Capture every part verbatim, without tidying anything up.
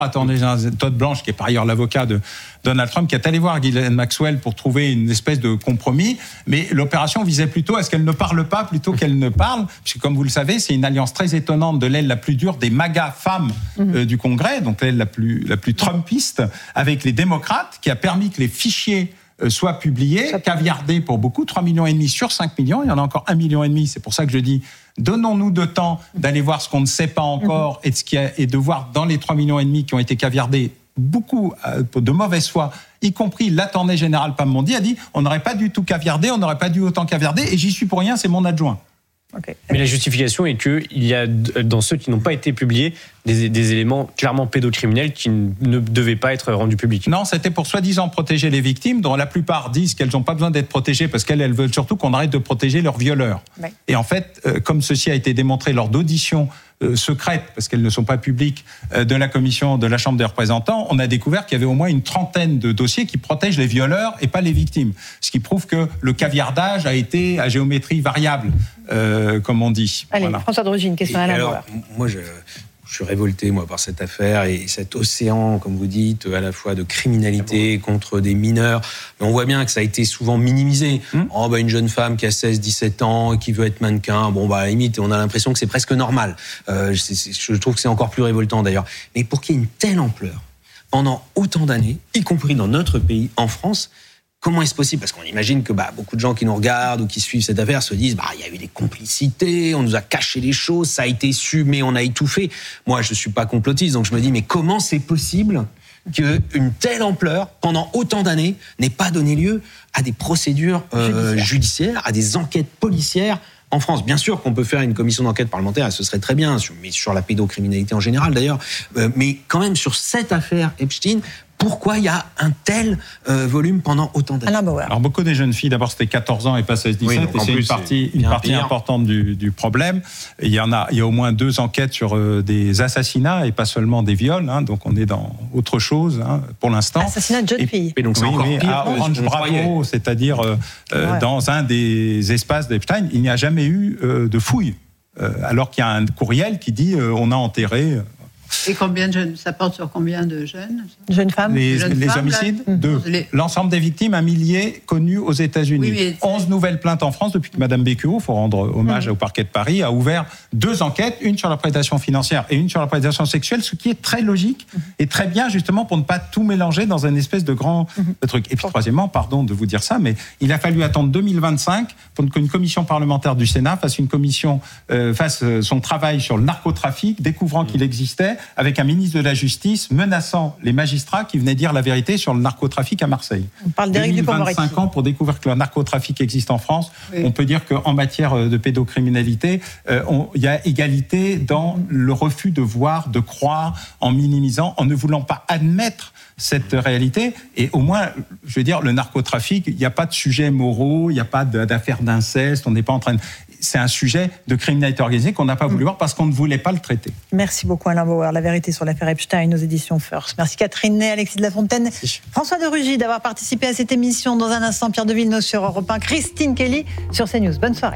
Attendez, Todd Blanche, qui est par ailleurs l'avocat de Donald Trump, qui est allé voir Ghislaine Maxwell pour trouver une espèce de compromis, mais l'opération visait plutôt à ce qu'elle ne parle pas plutôt qu'elle ne parle, puisque comme vous le savez, c'est une alliance très étonnante de l'aile la plus dure des MAGA femmes euh, du Congrès, donc l'aile la plus, la plus trumpiste, avec les démocrates, qui a permis que les fichiers soit publié, caviardé pour beaucoup, trois millions et demi sur cinq millions, il y en a encore un million et demi, c'est pour ça que je dis, donnons-nous de temps d'aller voir ce qu'on ne sait pas encore et de, ce qui a, et de voir dans les trois millions et demi qui ont été caviardés, beaucoup de mauvaise foi, y compris l'attorney général Pam Bondi a dit, on n'aurait pas du tout caviardé, on n'aurait pas dû autant caviarder, et j'y suis pour rien, c'est mon adjoint. Okay. Mais la justification est qu'il y a, dans ceux qui n'ont pas été publiés, des, des éléments clairement pédocriminels qui ne devaient pas être rendus publics. Non, c'était pour soi-disant protéger les victimes, dont la plupart disent qu'elles n'ont pas besoin d'être protégées parce qu'elles elles veulent surtout qu'on arrête de protéger leurs violeurs. Oui. Et en fait, euh, comme ceci a été démontré lors d'auditions euh, secrètes, parce qu'elles ne sont pas publiques, euh, de la commission de la Chambre des représentants, on a découvert qu'il y avait au moins une trentaine de dossiers qui protègent les violeurs et pas les victimes. Ce qui prouve que le caviardage a été à géométrie variable, euh, comme on dit. Allez, voilà. François de Rugy, une question à la alors, moi, je... Je suis révolté, moi, par cette affaire et cet océan, comme vous dites, à la fois de criminalité contre des mineurs. Mais on voit bien que ça a été souvent minimisé. Mmh. Oh, bah, une jeune femme qui a seize dix-sept ans, qui veut être mannequin, bon, bah, à la limite, on a l'impression que c'est presque normal. Euh, c'est, c'est, je trouve que c'est encore plus révoltant, d'ailleurs. Mais pour qu'il y ait une telle ampleur, pendant autant d'années, y compris dans notre pays, en France, comment est-ce possible ? Parce qu'on imagine que bah, beaucoup de gens qui nous regardent ou qui suivent cette affaire se disent bah, il y a eu des complicités, on nous a caché les choses, ça a été su, mais on a étouffé. Moi, je ne suis pas complotiste, donc je me dis mais comment c'est possible qu'une telle ampleur, pendant autant d'années, n'ait pas donné lieu à des procédures euh, judiciaires. judiciaires, à des enquêtes policières en France? Bien sûr qu'on peut faire une commission d'enquête parlementaire, et ce serait très bien, mais sur la pédocriminalité en général d'ailleurs, euh, mais quand même sur cette affaire Epstein, pourquoi il y a un tel euh, volume pendant autant d'années? Alain Bauer. Alors beaucoup des jeunes filles, d'abord c'était quatorze ans et pas seize dix-sept, oui, et c'est plus, une partie, c'est une partie importante du, du problème. Et il y en a, il y a au moins deux enquêtes sur euh, des assassinats et pas seulement des viols, hein, donc on est dans autre chose hein, pour l'instant. Assassinat de jeunes filles. Et donc c'est oui, encore pire, à Orange Bravo, c'est-à-dire euh, ouais. dans un des espaces d'Epstein, il n'y a jamais eu euh, de fouille, euh, alors qu'il y a un courriel qui dit euh, on a enterré. Euh, Et combien de jeunes ? Ça porte sur combien de jeunes ? Jeunes femmes. Les, jeunes les femmes, homicides, là, deux. Les... L'ensemble des victimes, un millier connus aux États-Unis. Oui, mais... onze nouvelles plaintes en France depuis que Madame Bécuot, il faut rendre hommage mmh. au parquet de Paris, a ouvert deux enquêtes, une sur la prédation financière et une sur la prédation sexuelle, ce qui est très logique mmh. et très bien justement pour ne pas tout mélanger dans un espèce de grand mmh. truc. Et puis troisièmement, pardon de vous dire ça, mais il a fallu attendre deux mille vingt-cinq pour qu'une commission parlementaire du Sénat fasse une commission, euh, fasse son travail sur le narcotrafic, découvrant mmh. qu'il existait, avec un ministre de la Justice menaçant les magistrats qui venaient dire la vérité sur le narcotrafic à Marseille. On parle d'Éric Dupond-Moretti. vingt-cinq ans pour découvrir que le narcotrafic existe en France. Oui. On peut dire qu'en matière de pédocriminalité, euh, on, il y a égalité dans le refus de voir, de croire, en minimisant, en ne voulant pas admettre cette réalité. Et au moins, je veux dire, le narcotrafic, il n'y a pas de sujets moraux, il n'y a pas d'affaires d'inceste, on n'est pas en train de... C'est un sujet de criminalité organisée qu'on n'a pas voulu voir parce qu'on ne voulait pas le traiter. Merci beaucoup Alain Bauer. La vérité sur l'affaire Epstein aux éditions First. Merci Catherine Ney, Alexis de la Fontaine, Merci. François de Rugy d'avoir participé à cette émission. Dans un instant, Pierre de Villeneuve sur Europe un, Christine Kelly sur CNews. Bonne soirée.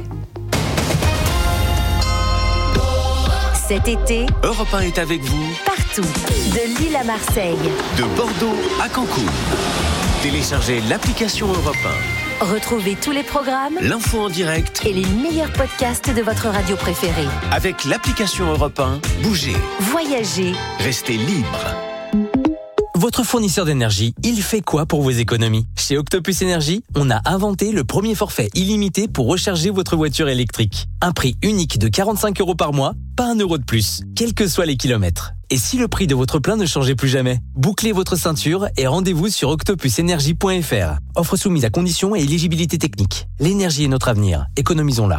Cet été, Europe un est avec vous partout, de Lille à Marseille, de Bordeaux à Cancun. Téléchargez l'application Europe un. Retrouvez tous les programmes, l'info en direct et les meilleurs podcasts de votre radio préférée. Avec l'application Europe un, bougez, voyagez, restez libre. Votre fournisseur d'énergie, il fait quoi pour vos économies ? Chez Octopus Énergie, on a inventé le premier forfait illimité pour recharger votre voiture électrique. Un prix unique de quarante-cinq euros par mois, pas un euro de plus, quels que soient les kilomètres. Et si le prix de votre plein ne changeait plus jamais ? Bouclez votre ceinture et rendez-vous sur octopus énergie point f r. Offre soumise à conditions et éligibilité technique. L'énergie est notre avenir, économisons-la.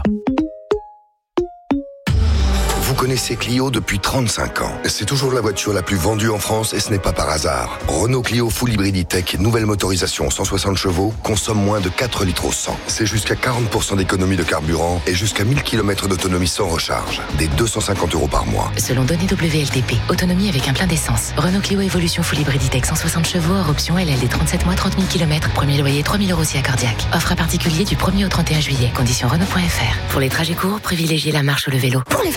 Vous connaissez Clio depuis trente-cinq ans. C'est toujours la voiture la plus vendue en France et ce n'est pas par hasard. Renault Clio Full Hybrid E-Tech, nouvelle motorisation cent soixante chevaux, consomme moins de quatre litres au cent. C'est jusqu'à quarante pour cent d'économie de carburant et jusqu'à mille kilomètres d'autonomie sans recharge. Des deux cent cinquante euros par mois. Selon données W L T P, autonomie avec un plein d'essence. Renault Clio Evolution Full Hybrid E-Tech cent soixante chevaux, hors option L L D trente-sept mois, trente mille kilomètres. Premier loyer trois mille euros si accordiaque. Offre à particulier du premier au trente et un juillet. Conditions Renault point f r. Pour les trajets courts, privilégiez la marche ou le vélo. Pour les vacances ou pour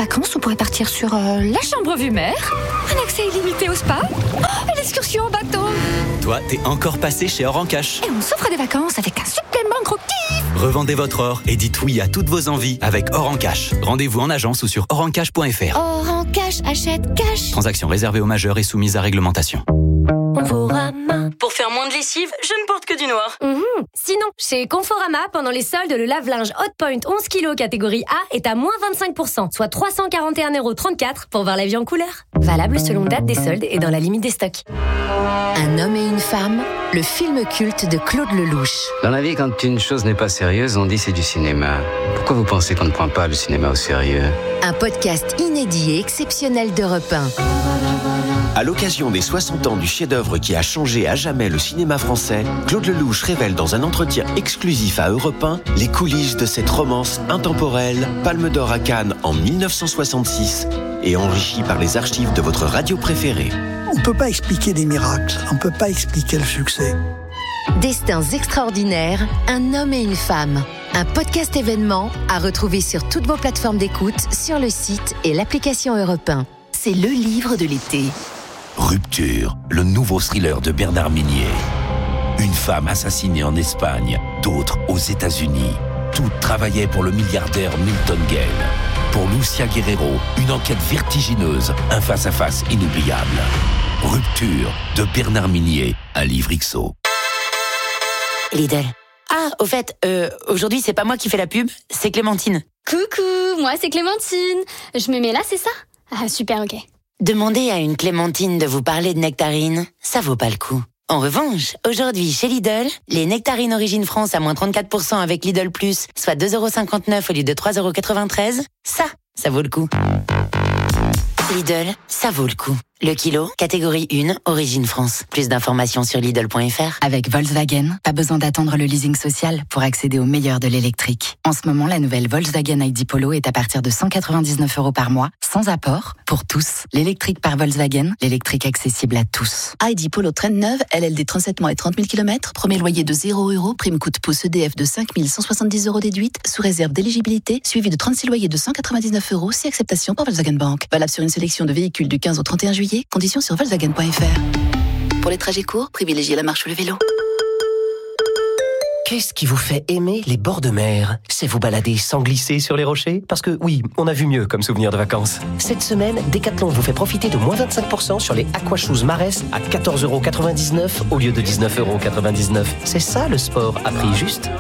pourrait partir sur euh, la chambre vue mer, un accès illimité au spa, oh, et l'excursion en bateau. Toi, t'es encore passé chez Or en Cash. Et on s'offre des vacances avec un supplément gros kiff. Revendez votre or et dites oui à toutes vos envies avec Or en Cash. Rendez-vous en agence ou sur or en cash point f r. Or en Cash, achète cash. Transaction réservée aux majeurs et soumise à réglementation. Conforama. Pour faire moins de lessive, je ne porte que du noir. Mmh. Sinon, chez Conforama, pendant les soldes, le lave-linge Hotpoint onze kilos catégorie A est à moins vingt-cinq pour cent, soit trois cent quarante et un euros trente-quatre pour voir la vie en couleur. Valable selon date des soldes et dans la limite des stocks. Un homme et une femme, le film culte de Claude Lelouch. Dans la vie, quand une chose n'est pas sérieuse, on dit c'est du cinéma. Pourquoi vous pensez qu'on ne prend pas le cinéma au sérieux ? Un podcast inédit et exceptionnel d'Europe un. À l'occasion des soixante ans du chef-d'œuvre qui a changé à jamais le cinéma français, Claude Lelouch révèle dans un entretien exclusif à Europe un les coulisses de cette romance intemporelle, Palme d'Or à Cannes en dix-neuf cent soixante-six et enrichie par les archives de votre radio préférée. On ne peut pas expliquer des miracles, on ne peut pas expliquer le succès. Destins extraordinaires, un homme et une femme. Un podcast événement à retrouver sur toutes vos plateformes d'écoute, sur le site et l'application Europe un. C'est le livre de l'été. Rupture, le nouveau thriller de Bernard Minier. Une femme assassinée en Espagne, d'autres aux États-Unis. Toutes travaillaient pour le milliardaire Milton Gale. Pour Lucia Guerrero, une enquête vertigineuse, un face-à-face inoubliable. Rupture de Bernard Minier, un livre X O. Lidl. Ah, au fait, euh, aujourd'hui, c'est pas moi qui fais la pub, c'est Clémentine. Coucou, moi c'est Clémentine. Je me mets là, c'est ça ? Ah, super, ok. Demandez à une Clémentine de vous parler de nectarines, ça vaut pas le coup. En revanche, aujourd'hui, chez Lidl, les nectarines Origine France à moins trente-quatre pour cent avec Lidl Plus, soit deux euros cinquante-neuf au lieu de trois euros quatre-vingt-treize, ça, ça vaut le coup. Lidl, ça vaut le coup. Le kilo, catégorie un, Origine France. Plus d'informations sur Lidl point f r. Avec Volkswagen, pas besoin d'attendre le leasing social pour accéder au meilleur de l'électrique. En ce moment, la nouvelle Volkswagen I D Polo est à partir de cent quatre-vingt-dix-neuf euros par mois, sans apport, pour tous. L'électrique par Volkswagen, l'électrique accessible à tous. I D Polo traîne neuve, L L D trente-sept mois et trente mille kilomètres, premier loyer de zéro euros, prime coup de pouce E D F de cinq mille cent soixante-dix euros déduite, sous réserve d'éligibilité, suivi de trente-six loyers de cent quatre-vingt-dix-neuf euros, si acceptation par Volkswagen Bank. Valable sur une sélection de véhicules du quinze au trente et un juillet. Conditions sur volkswagen point f r. Pour les trajets courts, privilégiez la marche ou le vélo. Qu'est-ce qui vous fait aimer les bords de mer ? C'est vous balader sans glisser sur les rochers ? Parce que oui, on a vu mieux comme souvenir de vacances. Cette semaine, Decathlon vous fait profiter de moins vingt-cinq pour cent sur les Aquashoes Marès à quatorze euros quatre-vingt-dix-neuf au lieu de dix-neuf euros quatre-vingt-dix-neuf. C'est ça le sport à prix juste.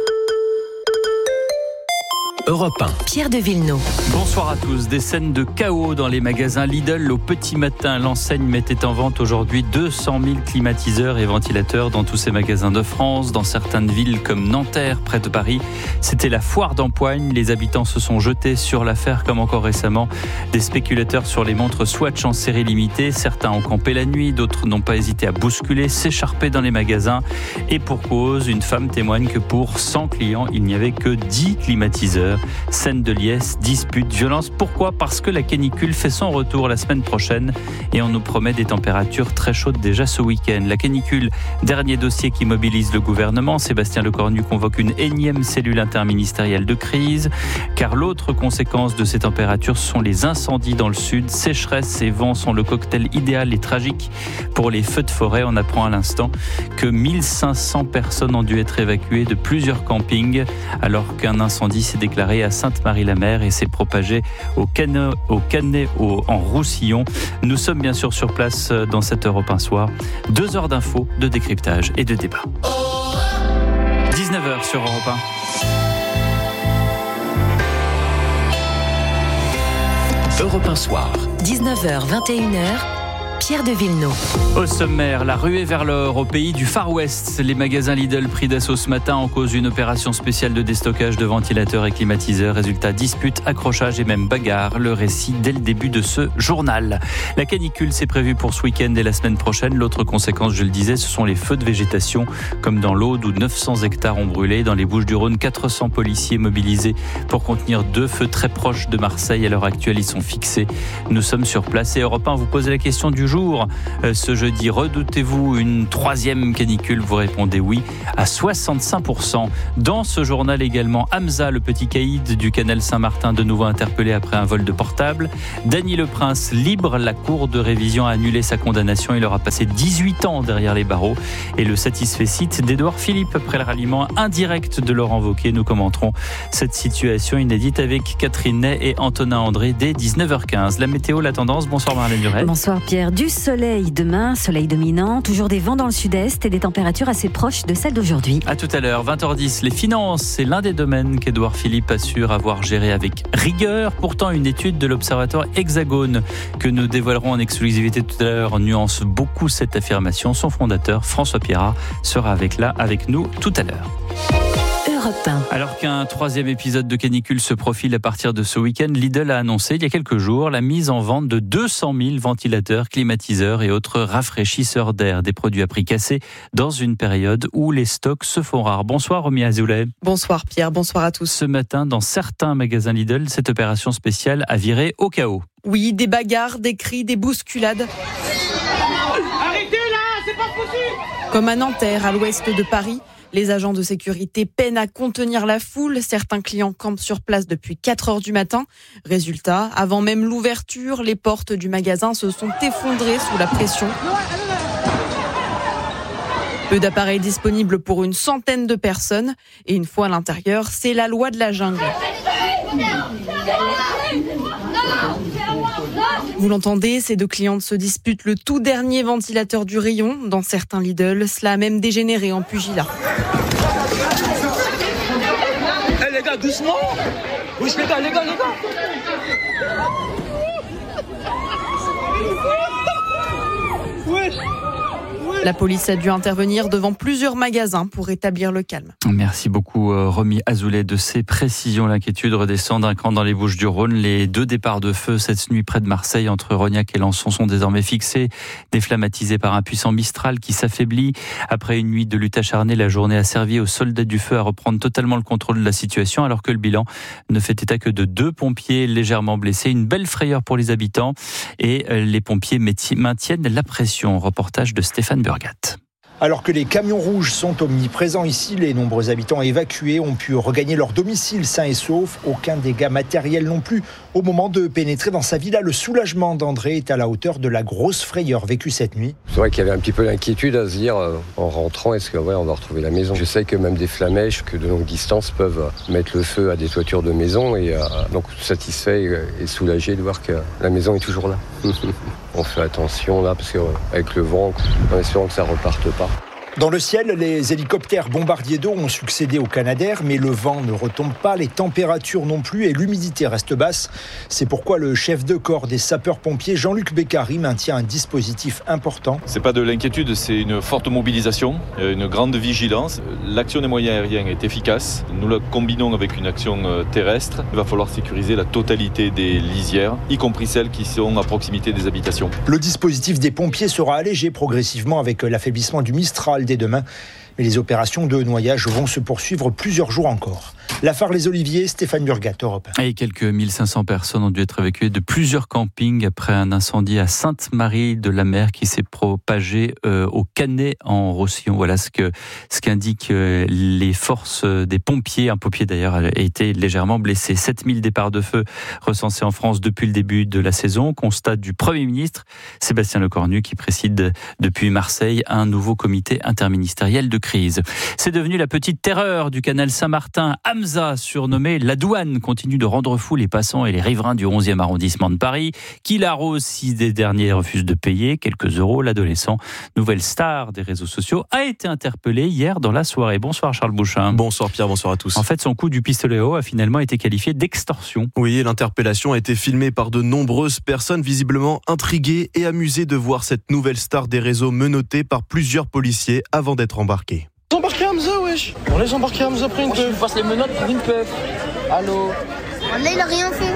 Europe un. Pierre de Villeneuve. Bonsoir à tous. Des scènes de chaos dans les magasins Lidl. Au petit matin, l'enseigne mettait en vente aujourd'hui deux cent mille climatiseurs et ventilateurs dans tous ces magasins de France. Dans certaines villes comme Nanterre, près de Paris, c'était la foire d'empoigne. Les habitants se sont jetés sur l'affaire comme encore récemment. Des spéculateurs sur les montres Swatch en série limitée. Certains ont campé la nuit, d'autres n'ont pas hésité à bousculer, s'écharper dans les magasins. Et pour cause, une femme témoigne que pour cent clients, il n'y avait que dix climatiseurs. Scène de liesse, dispute, violence. Pourquoi ? Parce que la canicule fait son retour la semaine prochaine et on nous promet des températures très chaudes déjà ce week-end. La canicule, dernier dossier qui mobilise le gouvernement. Sébastien Lecornu convoque une énième cellule interministérielle de crise, car l'autre conséquence de ces températures sont les incendies dans le sud. Sécheresse et vent sont le cocktail idéal et tragique pour les feux de forêt. On apprend à l'instant que mille cinq cents personnes ont dû être évacuées de plusieurs campings alors qu'un incendie s'est déclaré à Sainte-Marie-la-Mer et s'est propagé au Canet, au Canet au, en Roussillon. Nous sommes bien sûr sur place dans cette Europe un soir. Deux heures d'infos, de décryptage et de débat. dix-neuf heures sur Europe un. Europe un soir. dix-neuf heures vingt et une heures. Pierre de Villeneuve. Au sommaire, la ruée vers l'or au pays du Far West. Les magasins Lidl pris d'assaut ce matin en cause d'une opération spéciale de déstockage de ventilateurs et climatiseurs. Résultat, dispute, accrochage et même bagarre. Le récit dès le début de ce journal. La canicule, c'est prévu pour ce week-end et la semaine prochaine. L'autre conséquence, je le disais, ce sont les feux de végétation, comme dans l'Aude où neuf cents hectares ont brûlé. Dans les Bouches-du-Rhône, quatre cents policiers mobilisés pour contenir deux feux très proches de Marseille. À l'heure actuelle, ils sont fixés. Nous sommes sur place et Europe un vous posez la question du jour. jours ce jeudi. Redoutez-vous une troisième canicule? Vous répondez oui à soixante-cinq pour cent. Dans ce journal également, Hamza, le petit caïd du canal Saint-Martin, de nouveau interpellé après un vol de portable. Dany Le Prince libre, la cour de révision a annulé sa condamnation. Il aura passé dix-huit ans derrière les barreaux. Et le satisfait site d'Édouard Philippe après le ralliement indirect de Laurent Wauquiez. Nous commenterons cette situation inédite avec Catherine Ney et Antonin André dès dix-neuf heures quinze. La météo, la tendance. Bonsoir Marlène Durel. Bonsoir Pierre. Du soleil demain, soleil dominant, toujours des vents dans le sud-est et des températures assez proches de celles d'aujourd'hui. À tout à l'heure, vingt heures dix. Les finances, c'est l'un des domaines qu'Édouard Philippe assure avoir géré avec rigueur. Pourtant, une étude de l'Observatoire Hexagone que nous dévoilerons en exclusivité tout à l'heure nuance beaucoup cette affirmation. Son fondateur, François Pierrat, sera avec là avec nous tout à l'heure. Alors qu'un troisième épisode de canicule se profile à partir de ce week-end, Lidl a annoncé il y a quelques jours la mise en vente de deux cent mille ventilateurs, climatiseurs et autres rafraîchisseurs d'air, des produits à prix cassé dans une période où les stocks se font rares. Bonsoir Romy Azoulay. Bonsoir Pierre, bonsoir à tous. Ce matin, dans certains magasins Lidl, cette opération spéciale a viré au chaos. Oui, des bagarres, des cris, des bousculades. Arrêtez là, c'est pas possible. Comme à Nanterre, à l'ouest de Paris, les agents de sécurité peinent à contenir la foule. Certains clients campent sur place depuis quatre heures du matin. Résultat, avant même l'ouverture, les portes du magasin se sont effondrées sous la pression. Peu d'appareils disponibles pour une centaine de personnes. Et une fois à l'intérieur, c'est la loi de la jungle. Vous l'entendez, ces deux clientes se disputent le tout dernier ventilateur du rayon. Dans certains Lidl, cela a même dégénéré en pugilat. Eh hey, les gars, doucement. Oui, les gars, les gars, les gars. Wesh. La police a dû intervenir devant plusieurs magasins pour rétablir le calme. Merci beaucoup Romy Azoulay de ces précisions. L'inquiétude redescend d'un cran dans les Bouches-du-Rhône. Les deux départs de feu cette nuit près de Marseille entre Rognac et Lançon sont désormais fixés, déflamatisés par un puissant Mistral qui s'affaiblit. Après une nuit de lutte acharnée, la journée a servi aux soldats du feu à reprendre totalement le contrôle de la situation alors que le bilan ne fait état que de deux pompiers légèrement blessés. Une belle frayeur pour les habitants et les pompiers maintiennent la pression. Reportage de Stéphane Burgat. Alors que les camions rouges sont omniprésents ici, les nombreux habitants évacués ont pu regagner leur domicile sains et saufs. Aucun dégât matériel non plus. Au moment de pénétrer dans sa villa, le soulagement d'André est à la hauteur de la grosse frayeur vécue cette nuit. C'est vrai qu'il y avait un petit peu l'inquiétude à se dire euh, en rentrant, est-ce que ouais, on va retrouver la maison. Je sais que même des flamèches que de longue distance peuvent mettre le feu à des toitures de maisons et euh, donc satisfait et soulagé de voir que la maison est toujours là. On fait attention là parce qu'avec le vent, en espérant que ça reparte pas. Dans le ciel, les hélicoptères bombardiers d'eau ont succédé aux Canadair, mais le vent ne retombe pas, les températures non plus et l'humidité reste basse. C'est pourquoi le chef de corps des sapeurs-pompiers, Jean-Luc Beccari, maintient un dispositif important. C'est pas de l'inquiétude, c'est une forte mobilisation, une grande vigilance. L'action des moyens aériens est efficace. Nous la combinons avec une action terrestre. Il va falloir sécuriser la totalité des lisières, y compris celles qui sont à proximité des habitations. Le dispositif des pompiers sera allégé progressivement avec l'affaiblissement du Mistral dès demain. Mais les opérations de noyage vont se poursuivre plusieurs jours encore. La Phare Les Oliviers, Stéphane Burgat, Europe un. Et quelques mille cinq cents personnes ont dû être évacuées de plusieurs campings après un incendie à Sainte-Marie-de-la-Mer qui s'est propagé euh, au Canet en Roussillon. Voilà ce que ce qu'indiquent euh, les forces des pompiers. Un pompier d'ailleurs a été légèrement blessé. sept mille départs de feu recensés en France depuis le début de la saison. Constat du Premier ministre Sébastien Lecornu qui préside depuis Marseille un nouveau comité interministériel de crise. C'est devenu la petite terreur du canal Saint-Martin. Hamza, surnommé la douane, continue de rendre fou les passants et les riverains du onzième arrondissement de Paris, qui l'arrose si des derniers refusent de payer quelques euros. L'adolescent, nouvelle star des réseaux sociaux, a été interpellé hier dans la soirée. Bonsoir Charles Bouchin. Bonsoir Pierre, bonsoir à tous. En fait, son coup du pistolet haut a finalement été qualifié d'extorsion. Oui, l'interpellation a été filmée par de nombreuses personnes visiblement intriguées et amusées de voir cette nouvelle star des réseaux menottée par plusieurs policiers avant d'être embarquée. Embarqué Hamza, wesh. On laisse embarquer Hamza après une peuf. Je passe les menottes pour une peuf. Allô. Là, il a rien fait.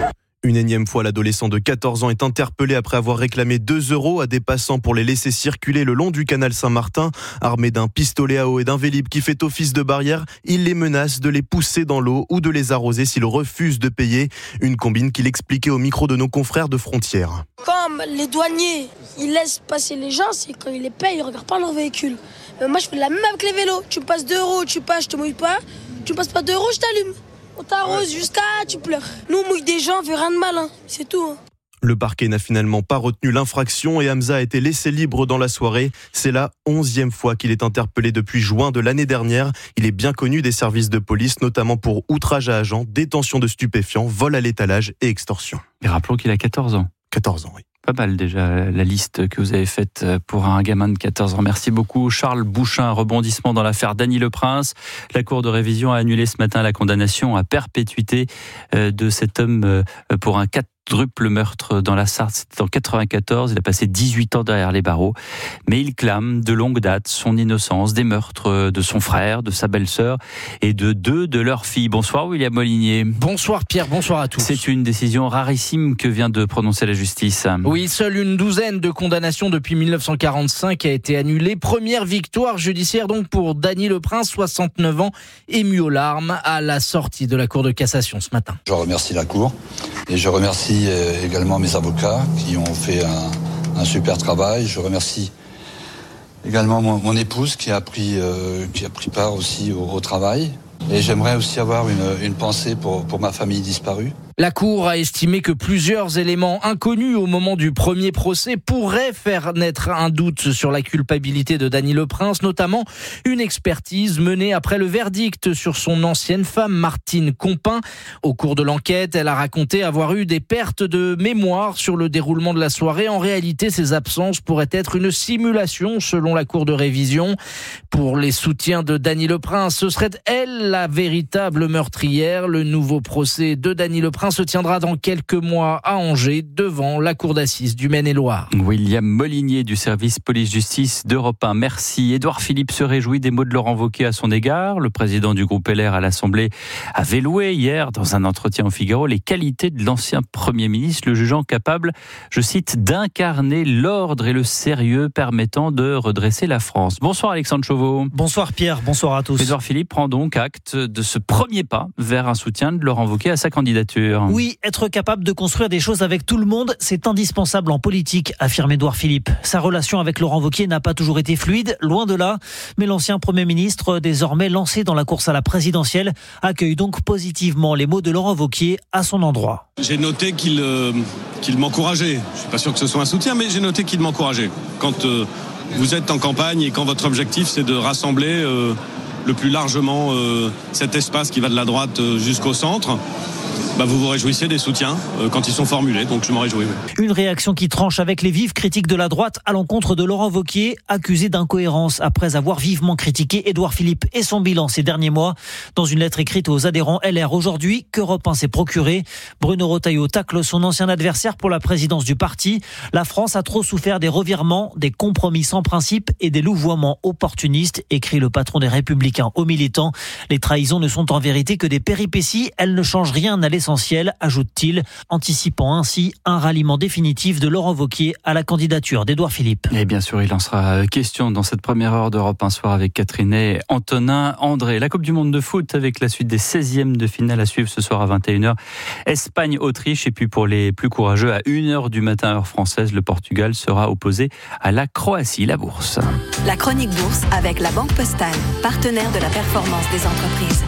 Une énième fois, l'adolescent de quatorze ans est interpellé après avoir réclamé deux euros à des passants pour les laisser circuler le long du canal Saint-Martin. Armé d'un pistolet à eau et d'un vélib qui fait office de barrière, il les menace de les pousser dans l'eau ou de les arroser s'ils refusent de payer. Une combine qu'il expliquait au micro de nos confrères de Frontières. Comme les douaniers, ils laissent passer les gens, c'est quand ils les payent, ils ne regardent pas leur véhicule. Mais moi, je fais la même avec les vélos. Tu me passes deux euros, tu passes, je te mouille pas. Tu me passes pas deux euros, je t'allume. On t'arrose jusqu'à tu pleures. Nous, on mouille des gens, on fait rien de mal, hein. C'est tout. Hein. Le parquet n'a finalement pas retenu l'infraction et Hamza a été laissé libre dans la soirée. C'est la onzième fois qu'il est interpellé depuis juin de l'année dernière. Il est bien connu des services de police, notamment pour outrage à agent, détention de stupéfiants, vol à l'étalage et extorsion. Et rappelons qu'il a quatorze ans. quatorze ans, oui. Pas mal déjà la liste que vous avez faite pour un gamin de quatorze ans. Merci beaucoup. Charles Bouchin, rebondissement dans l'affaire Dany Leprince. La Cour de révision a annulé ce matin la condamnation à perpétuité de cet homme pour un quadruple meurtre dans la Sarthe. C'était en quatre-vingt-quatorze. Il a passé dix-huit ans derrière les barreaux. Mais il clame de longue date son innocence des meurtres de son frère, de sa belle-sœur et de deux de leurs filles. Bonsoir William Molinier. Bonsoir Pierre, bonsoir à tous. C'est une décision rarissime que vient de prononcer la justice. Oui, seule une douzaine de condamnations depuis mille neuf cent quarante-cinq a été annulée. Première victoire judiciaire donc pour Dany Leprince, soixante-neuf ans, ému aux larmes à la sortie de la Cour de cassation ce matin. Je remercie la Cour et je remercie également mes avocats qui ont fait un, un super travail. Je remercie également mon, mon épouse qui a pris, euh, qui a pris part aussi au, au travail. Et j'aimerais aussi avoir une, une pensée pour, pour ma famille disparue. La Cour a estimé que plusieurs éléments inconnus au moment du premier procès pourraient faire naître un doute sur la culpabilité de Dany Leprince, notamment une expertise menée après le verdict sur son ancienne femme Martine Compin. Au cours de l'enquête, elle a raconté avoir eu des pertes de mémoire sur le déroulement de la soirée. En réalité, ces absences pourraient être une simulation selon la Cour de révision. Pour les soutiens de Dany Leprince, ce serait elle la véritable meurtrière. Le nouveau procès de Dany Leprince se tiendra dans quelques mois à Angers devant la cour d'assises du Maine-et-Loire. William Molinier du service police-justice d'Europe un. Merci. Édouard Philippe se réjouit des mots de Laurent Wauquiez à son égard. Le président du groupe L R à l'Assemblée avait loué hier dans un entretien au Figaro les qualités de l'ancien Premier ministre, le jugeant capable, je cite, d'incarner l'ordre et le sérieux permettant de redresser la France. Bonsoir Alexandre Chauveau. Bonsoir Pierre, bonsoir à tous. Édouard Philippe prend donc acte de ce premier pas vers un soutien de Laurent Wauquiez à sa candidature. Oui, être capable de construire des choses avec tout le monde, c'est indispensable en politique, affirme Édouard Philippe. Sa relation avec Laurent Wauquiez n'a pas toujours été fluide, loin de là, mais l'ancien Premier ministre, désormais lancé dans la course à la présidentielle, accueille donc positivement les mots de Laurent Wauquiez à son endroit. J'ai noté qu'il, euh, qu'il m'encourageait. Je ne suis pas sûr que ce soit un soutien, mais j'ai noté qu'il m'encourageait. Quand euh, vous êtes en campagne et quand votre objectif c'est de rassembler euh, le plus largement euh, cet espace qui va de la droite euh, jusqu'au centre, bah vous vous réjouissez des soutiens euh, quand ils sont formulés, donc je m'en réjouis. Oui. Une réaction qui tranche avec les vives critiques de la droite à l'encontre de Laurent Wauquiez, accusé d'incohérence après avoir vivement critiqué Édouard Philippe et son bilan ces derniers mois. Dans une lettre écrite aux adhérents L R aujourd'hui, qu'Europe un s'est procuré, Bruno Retailleau tacle son ancien adversaire pour la présidence du parti. La France a trop souffert des revirements, des compromis sans principe et des louvoiements opportunistes, écrit le patron des Républicains aux militants. Les trahisons ne sont en vérité que des péripéties, elles ne changent rien à l'essentiel. Essentiel, ajoute-t-il, anticipant ainsi un ralliement définitif de Laurent Wauquiez à la candidature d'Édouard Philippe. Et bien sûr, il en sera question dans cette première heure d'Europe un soir avec Catherine et Antonin André. La Coupe du Monde de foot avec la suite des seizièmes de finale à suivre ce soir à vingt et une heures. Espagne-Autriche et puis pour les plus courageux à une heure du matin heure française, le Portugal sera opposé à la Croatie. La bourse. La chronique bourse avec la Banque Postale, partenaire de la performance des entreprises.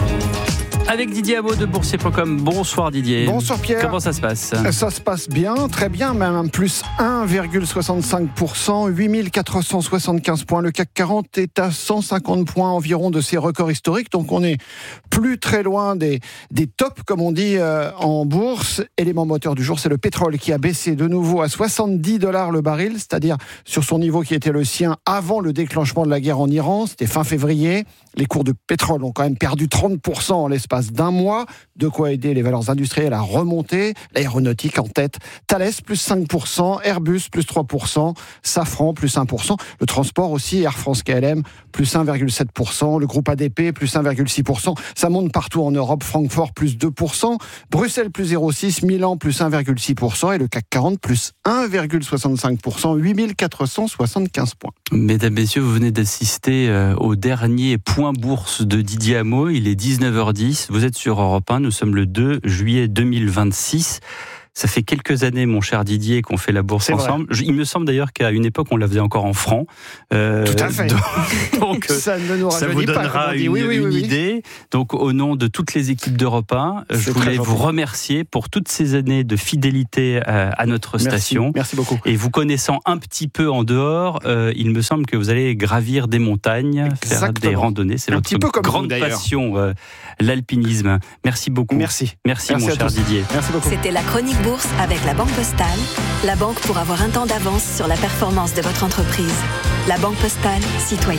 Avec Didier Hameau de boursier point com. Bonsoir Didier. Bonsoir Pierre. Comment ça se passe ? Ça se passe bien, très bien, même plus un virgule soixante-cinq pour cent, huit mille quatre cent soixante-quinze points. Le C A C quarante est à cent cinquante points environ de ses records historiques, donc on est plus très loin des, des tops, comme on dit euh, en bourse. Élément moteur du jour, c'est le pétrole qui a baissé de nouveau à soixante-dix dollars le baril, c'est-à-dire sur son niveau qui était le sien avant le déclenchement de la guerre en Iran, c'était fin février. Les cours de pétrole ont quand même perdu trente pour cent en l'espace l'espace d'un mois. De quoi aider les valeurs industrielles à remonter. L'aéronautique en tête. Thales, plus cinq pour cent. Airbus, plus trois pour cent. Safran, plus un pour cent. Le transport aussi, Air France K L M, plus un virgule sept pour cent. Le groupe A D P, plus un virgule six pour cent. Ça monte partout en Europe. Francfort, plus deux pour cent. Bruxelles, plus zéro virgule six. Milan, plus un virgule six pour cent. Et le C A C quarante, plus un virgule soixante-cinq pour cent. huit mille quatre cent soixante-quinze points. Mesdames, Messieurs, vous venez d'assister au dernier point bourse de Didier Hameau. Il est dix-neuf heures dix. Vous êtes sur Europe un. Nous sommes le deux juillet deux mille vingt-six. Ça fait quelques années, mon cher Didier, qu'on fait la bourse C'est ensemble. Vrai. Il me semble d'ailleurs qu'à une époque, on la faisait encore en francs. Euh, Tout à fait. Donc, donc ça, ne nous ça vous donnera pas, une, oui, oui, une oui, idée. Donc, au nom de toutes les équipes d'Europe un, je voulais vous remercier pour toutes ces années de fidélité à, à notre Merci. station. Merci beaucoup. Et vous connaissant un petit peu en dehors, euh, il me semble que vous allez gravir des montagnes, Exactement. faire des randonnées. C'est un votre petit peu comme grande vous, passion, euh, l'alpinisme. Merci beaucoup. Merci. Merci, Merci mon cher tous. Didier. Merci beaucoup. C'était la chronique bourse avec la Banque Postale. La banque pour avoir un temps d'avance sur la performance de votre entreprise. La Banque Postale, citoyenne.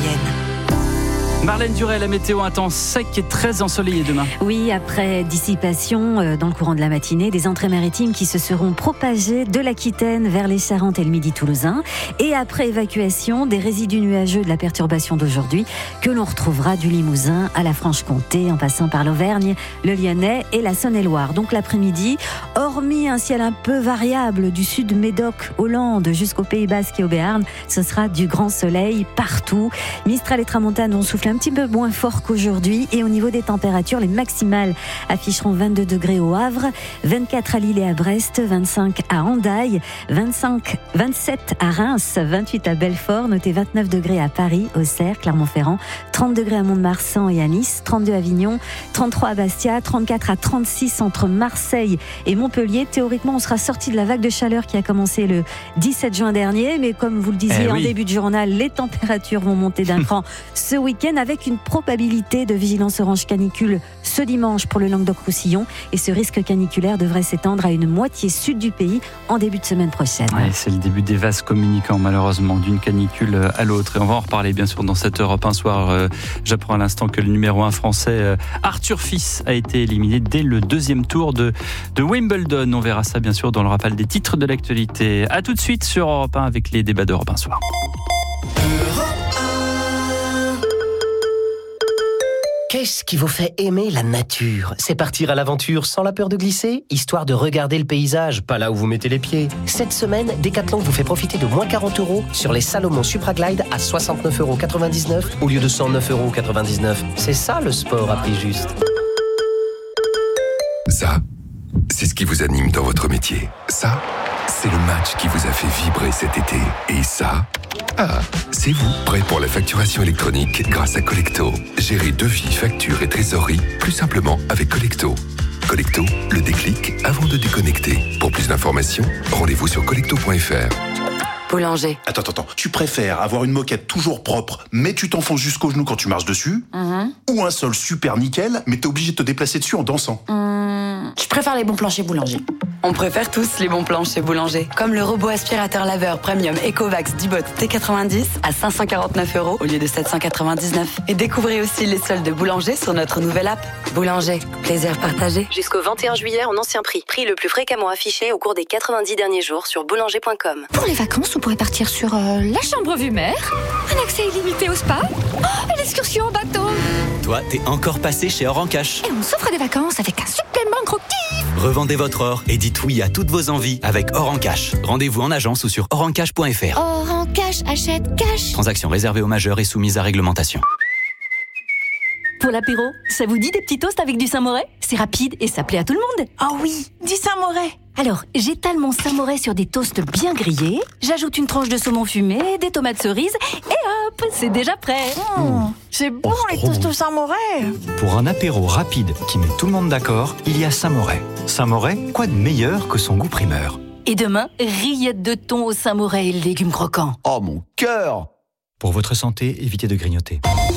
Marlène Duret, la météo, un temps sec et très ensoleillé demain. Oui, après dissipation euh, dans le courant de la matinée, des entrées maritimes qui se seront propagées de l'Aquitaine vers les Charentes et le Midi toulousain. Et après évacuation des résidus nuageux de la perturbation d'aujourd'hui, que l'on retrouvera du Limousin à la Franche-Comté, en passant par l'Auvergne, le Lyonnais et la Saône-et-Loire. Donc l'après-midi, hormis un ciel un peu variable du sud Médoc, Hollande, jusqu'au Pays Basque et au Béarn, ce sera du grand soleil partout. Mistral et Tramontane vont souffler un petit peu moins fort qu'aujourd'hui. Et au niveau des températures, les maximales afficheront vingt-deux degrés au Havre, vingt-quatre à Lille et à Brest, vingt-cinq à Hendaye, vingt-cinq, vingt-sept à Reims, vingt-huit à Belfort, notez vingt-neuf degrés à Paris, Auxerre, Clermont-Ferrand, trente degrés à Mont-de-Marsan et à Nice, trente-deux à Avignon, trente-trois à Bastia, trente-quatre à trente-six entre Marseille et Montpellier. Théoriquement, on sera sorti de la vague de chaleur qui a commencé le dix-sept juin dernier, mais comme vous le disiez eh en oui. début de journal, les températures vont monter d'un cran ce week-end avec une probabilité de vigilance orange canicule ce dimanche pour le Languedoc-Roussillon, et ce risque caniculaire devrait s'étendre à une moitié sud du pays en début de semaine prochaine. Ouais, c'est le début des vases communicants, malheureusement, d'une canicule à l'autre. Et on va en reparler, bien sûr, dans cette Europe un soir. Euh, j'apprends à l'instant que le numéro un français, euh, Arthur Fils, a été éliminé dès le deuxième tour de, de Wimbledon. On verra ça, bien sûr, dans le rappel des titres de l'actualité. À tout de suite sur Europe un avec les débats d'Europe un soir. Qu'est-ce qui vous fait aimer la nature ? C'est partir à l'aventure sans la peur de glisser, histoire de regarder le paysage, pas là où vous mettez les pieds. Cette semaine, Decathlon vous fait profiter de moins quarante euros sur les Salomon Supraglide à soixante-neuf euros quatre-vingt-dix-neuf au lieu de cent neuf euros quatre-vingt-dix-neuf. C'est ça le sport à prix juste. Ça, c'est ce qui vous anime dans votre métier. Ça, c'est le match qui vous a fait vibrer cet été. Et ça... Ah, c'est vous, prêt pour la facturation électronique grâce à Collecto. Gérez devis, factures et trésorerie plus simplement avec Collecto. Collecto, le déclic avant de déconnecter. Pour plus d'informations, rendez-vous sur collecto point f r. Boulanger. Attends, attends, attends. Tu préfères avoir une moquette toujours propre, mais tu t'enfonces jusqu'au genou quand tu marches dessus, Mmh. ou un sol super nickel, mais t'es obligé de te déplacer dessus en dansant? Mmh. Je préfère les bons plans chez Boulanger. On préfère tous les bons plans chez Boulanger. Comme le robot aspirateur laveur premium Ecovacs Dibot T quatre-vingt-dix à cinq cent quarante-neuf euros au lieu de sept cent quatre-vingt-dix-neuf. Et découvrez aussi les soldes de Boulanger sur notre nouvelle app. Boulanger, plaisir partagé. Jusqu'au vingt et un juillet en ancien prix. Prix le plus fréquemment affiché au cours des quatre-vingt-dix derniers jours sur boulanger point com. Pour les vacances, on pourrait partir sur euh, la chambre vue mer, un accès illimité au spa, oh, et l'excursion en bateau. Toi, t'es encore passé chez Or en Cash. Et on s'offre des vacances avec un supplément gros kiff. Revendez votre or et dites oui à toutes vos envies avec Or en Cash. Rendez-vous en agence ou sur or en cash point f r. Or en Cash, achète cash. Transaction réservée aux majeurs et soumise à réglementation. Pour l'apéro, ça vous dit des petits toasts avec du Saint-Moret ? C'est rapide et ça plaît à tout le monde. Ah oh oui, du Saint-Moret. Alors, j'étale mon Saint-Moret sur des toasts bien grillés, j'ajoute une tranche de saumon fumé, des tomates cerises, et hop, c'est déjà prêt. Mmh, c'est bon Oh, les trop toasts bon. au Saint-Moret. Pour un apéro rapide qui met tout le monde d'accord, il y a Saint-Moret. Saint-Moret, quoi de meilleur que son goût primeur ? Et demain, rillettes de thon au Saint-Moret et légumes croquants. Oh mon cœur ! Pour votre santé, évitez de grignoter.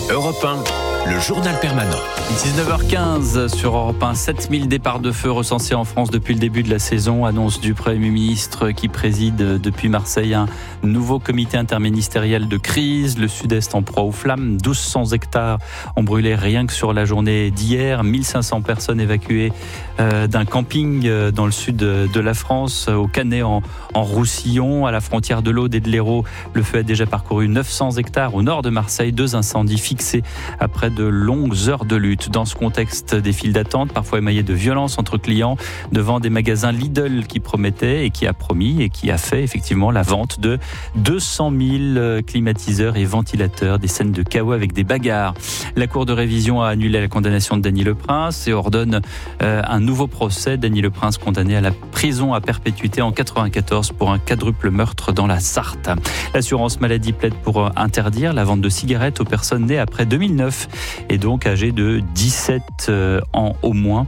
Europe un, le journal permanent. dix-neuf heures quinze sur Europe un, sept mille départs de feu recensés en France depuis le début de la saison. Annonce du Premier ministre qui préside depuis Marseille un nouveau comité interministériel de crise. Le Sud-Est en proie aux flammes. mille deux cents hectares ont brûlé rien que sur la journée d'hier. mille cinq cents personnes évacuées euh, d'un camping euh, dans le sud de la France, au Canet en, en Roussillon. À la frontière de l'Aude et de l'Hérault, le feu a déjà parcouru neuf cents hectares au nord de Marseille. Deux incendies fixés après de longues heures de lutte. Dans ce contexte, des files d'attente, parfois émaillées de violence entre clients, devant des magasins Lidl qui promettaient et qui a promis et qui a fait effectivement la vente de deux cent mille climatiseurs et ventilateurs. Des scènes de chaos avec des bagarres. La Cour de révision a annulé la condamnation de Dany Leprince et ordonne euh, un nouveau procès. Dany Leprince condamné à la prison à perpétuité en quatre-vingt-quatorze pour un quadruple meurtre dans la Sarthe. L'assurance maladie plaide pour interdire la vente de cigarettes aux personnes nées après deux mille neuf et donc âgées de dix-sept ans au moins.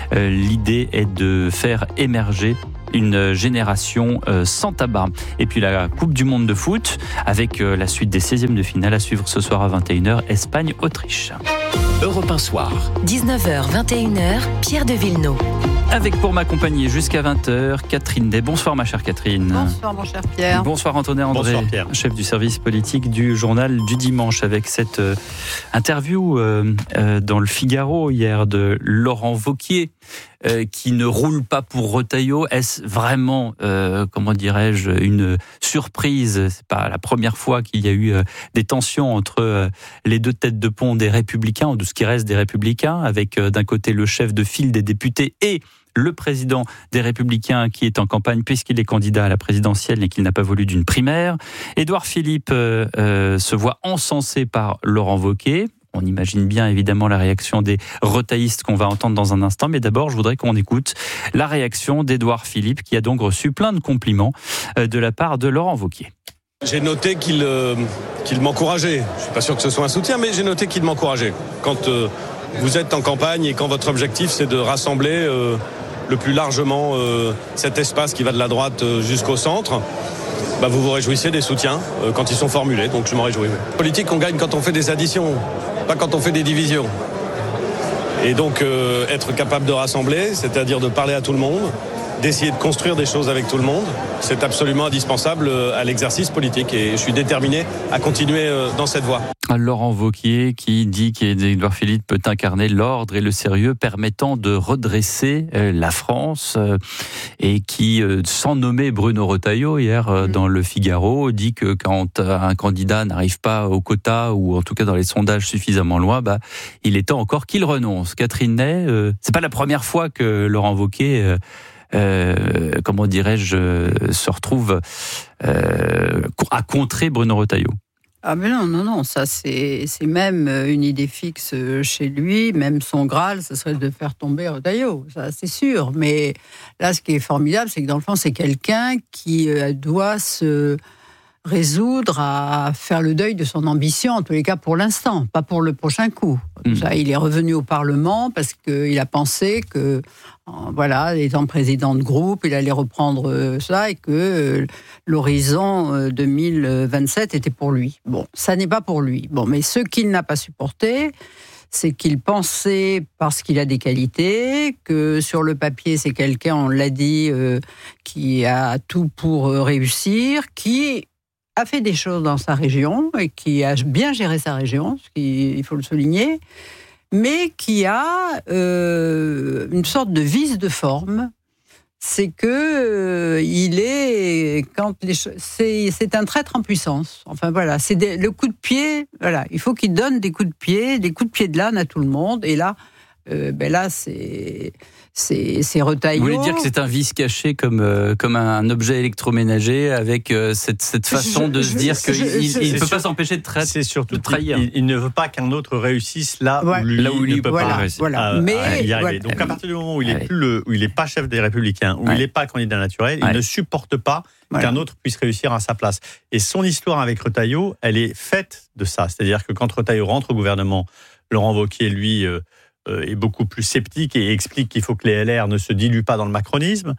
L'idée est de faire émerger une génération sans tabac. Et puis la Coupe du Monde de foot avec la suite des seizièmes de finale à suivre ce soir à vingt et une heures, Espagne-Autriche. Europe un soir. dix-neuf heures, vingt et une heures, Pierre de Villeneuve. Avec pour m'accompagner jusqu'à vingt heures, Catherine Day. Bonsoir ma chère Catherine. Bonsoir mon cher Pierre. Bonsoir Antonin André, Bonsoir, Pierre. Chef du service politique du journal du dimanche, avec cette euh, interview euh, euh, dans le Figaro hier de Laurent Wauquiez euh, qui ne roule pas pour Retailleau. Est-ce vraiment, euh, comment dirais-je, une surprise? C'est pas la première fois qu'il y a eu euh, des tensions entre euh, les deux têtes de pont des Républicains, ou de ce qui reste des Républicains, avec euh, d'un côté le chef de file des députés et le président des Républicains qui est en campagne puisqu'il est candidat à la présidentielle et qu'il n'a pas voulu d'une primaire. Édouard Philippe euh, euh, se voit encensé par Laurent Wauquiez. On imagine bien évidemment la réaction des retaillistes qu'on va entendre dans un instant. Mais d'abord, je voudrais qu'on écoute la réaction d'Édouard Philippe qui a donc reçu plein de compliments euh, de la part de Laurent Wauquiez. J'ai noté qu'il, euh, qu'il m'encourageait. Je ne suis pas sûr que ce soit un soutien, mais j'ai noté qu'il m'encourageait. Quand euh, vous êtes en campagne et quand votre objectif c'est de rassembler euh, le plus largement euh, cet espace qui va de la droite euh, jusqu'au centre, bah vous vous réjouissez des soutiens euh, quand ils sont formulés, donc je m'en réjouis. En politique, on gagne quand on fait des additions, pas quand on fait des divisions. Et donc euh, être capable de rassembler, c'est-à-dire de parler à tout le monde, d'essayer de construire des choses avec tout le monde, c'est absolument indispensable à l'exercice politique et je suis déterminé à continuer dans cette voie. Laurent Wauquiez qui dit qu'Édouard Philippe peut incarner l'ordre et le sérieux permettant de redresser la France et qui, sans nommer Bruno Retailleau hier mmh. dans le Figaro, dit que quand un candidat n'arrive pas au quota ou en tout cas dans les sondages suffisamment loin, bah, il est temps encore qu'il renonce. Catherine Day, euh, c'est pas la première fois que Laurent Wauquiez euh, Euh, comment dirais-je, se retrouve euh, à contrer Bruno Retailleau. Ah mais non, non, non, ça c'est, c'est même une idée fixe chez lui, même son Graal, ce serait de faire tomber Retailleau, ça c'est sûr. Mais là, ce qui est formidable, c'est que dans le fond, c'est quelqu'un qui doit se résoudre à faire le deuil de son ambition, en tous les cas pour l'instant, pas pour le prochain coup. Mmh. Ça, il est revenu au Parlement parce qu'il a pensé que, voilà, étant président de groupe, il allait reprendre ça et que l'horizon deux mille vingt-sept était pour lui. Bon, ça n'est pas pour lui. Bon, mais ce qu'il n'a pas supporté, c'est qu'il pensait, parce qu'il a des qualités, que sur le papier, c'est quelqu'un, on l'a dit, euh, qui a tout pour réussir, qui a fait des choses dans sa région et qui a bien géré sa région, ce qui, il faut le souligner, mais qui a euh, une sorte de vice de forme. C'est que euh, il est quand les c'est c'est un traître en puissance. Enfin voilà, c'est des, le coup de pied. Voilà, il faut qu'il donne des coups de pied, des coups de pied de l'âne à tout le monde. Et là, euh, ben là, c'est c'est c'est Retailleau. Vous voulez dire que c'est un vice caché comme euh, comme un objet électroménager avec euh, cette cette façon je, de je, se dire qu'il il ne peut pas s'empêcher de, tra- c'est surtout de trahir. Il, il ne veut pas qu'un autre réussisse là ouais. où lui, là où lui ne peut voilà, pas réussir. Voilà. À, Mais à y arriver. voilà. Donc à partir du moment où il est plus le, où il est pas chef des Républicains, où ouais. il n'est pas candidat naturel, ouais. il ne supporte pas voilà. qu'un autre puisse réussir à sa place. Et son histoire avec Retailleau, elle est faite de ça. C'est-à-dire que quand Retailleau rentre au gouvernement, Laurent Wauquiez, lui, euh, est beaucoup plus sceptique et explique qu'il faut que les L R ne se diluent pas dans le macronisme.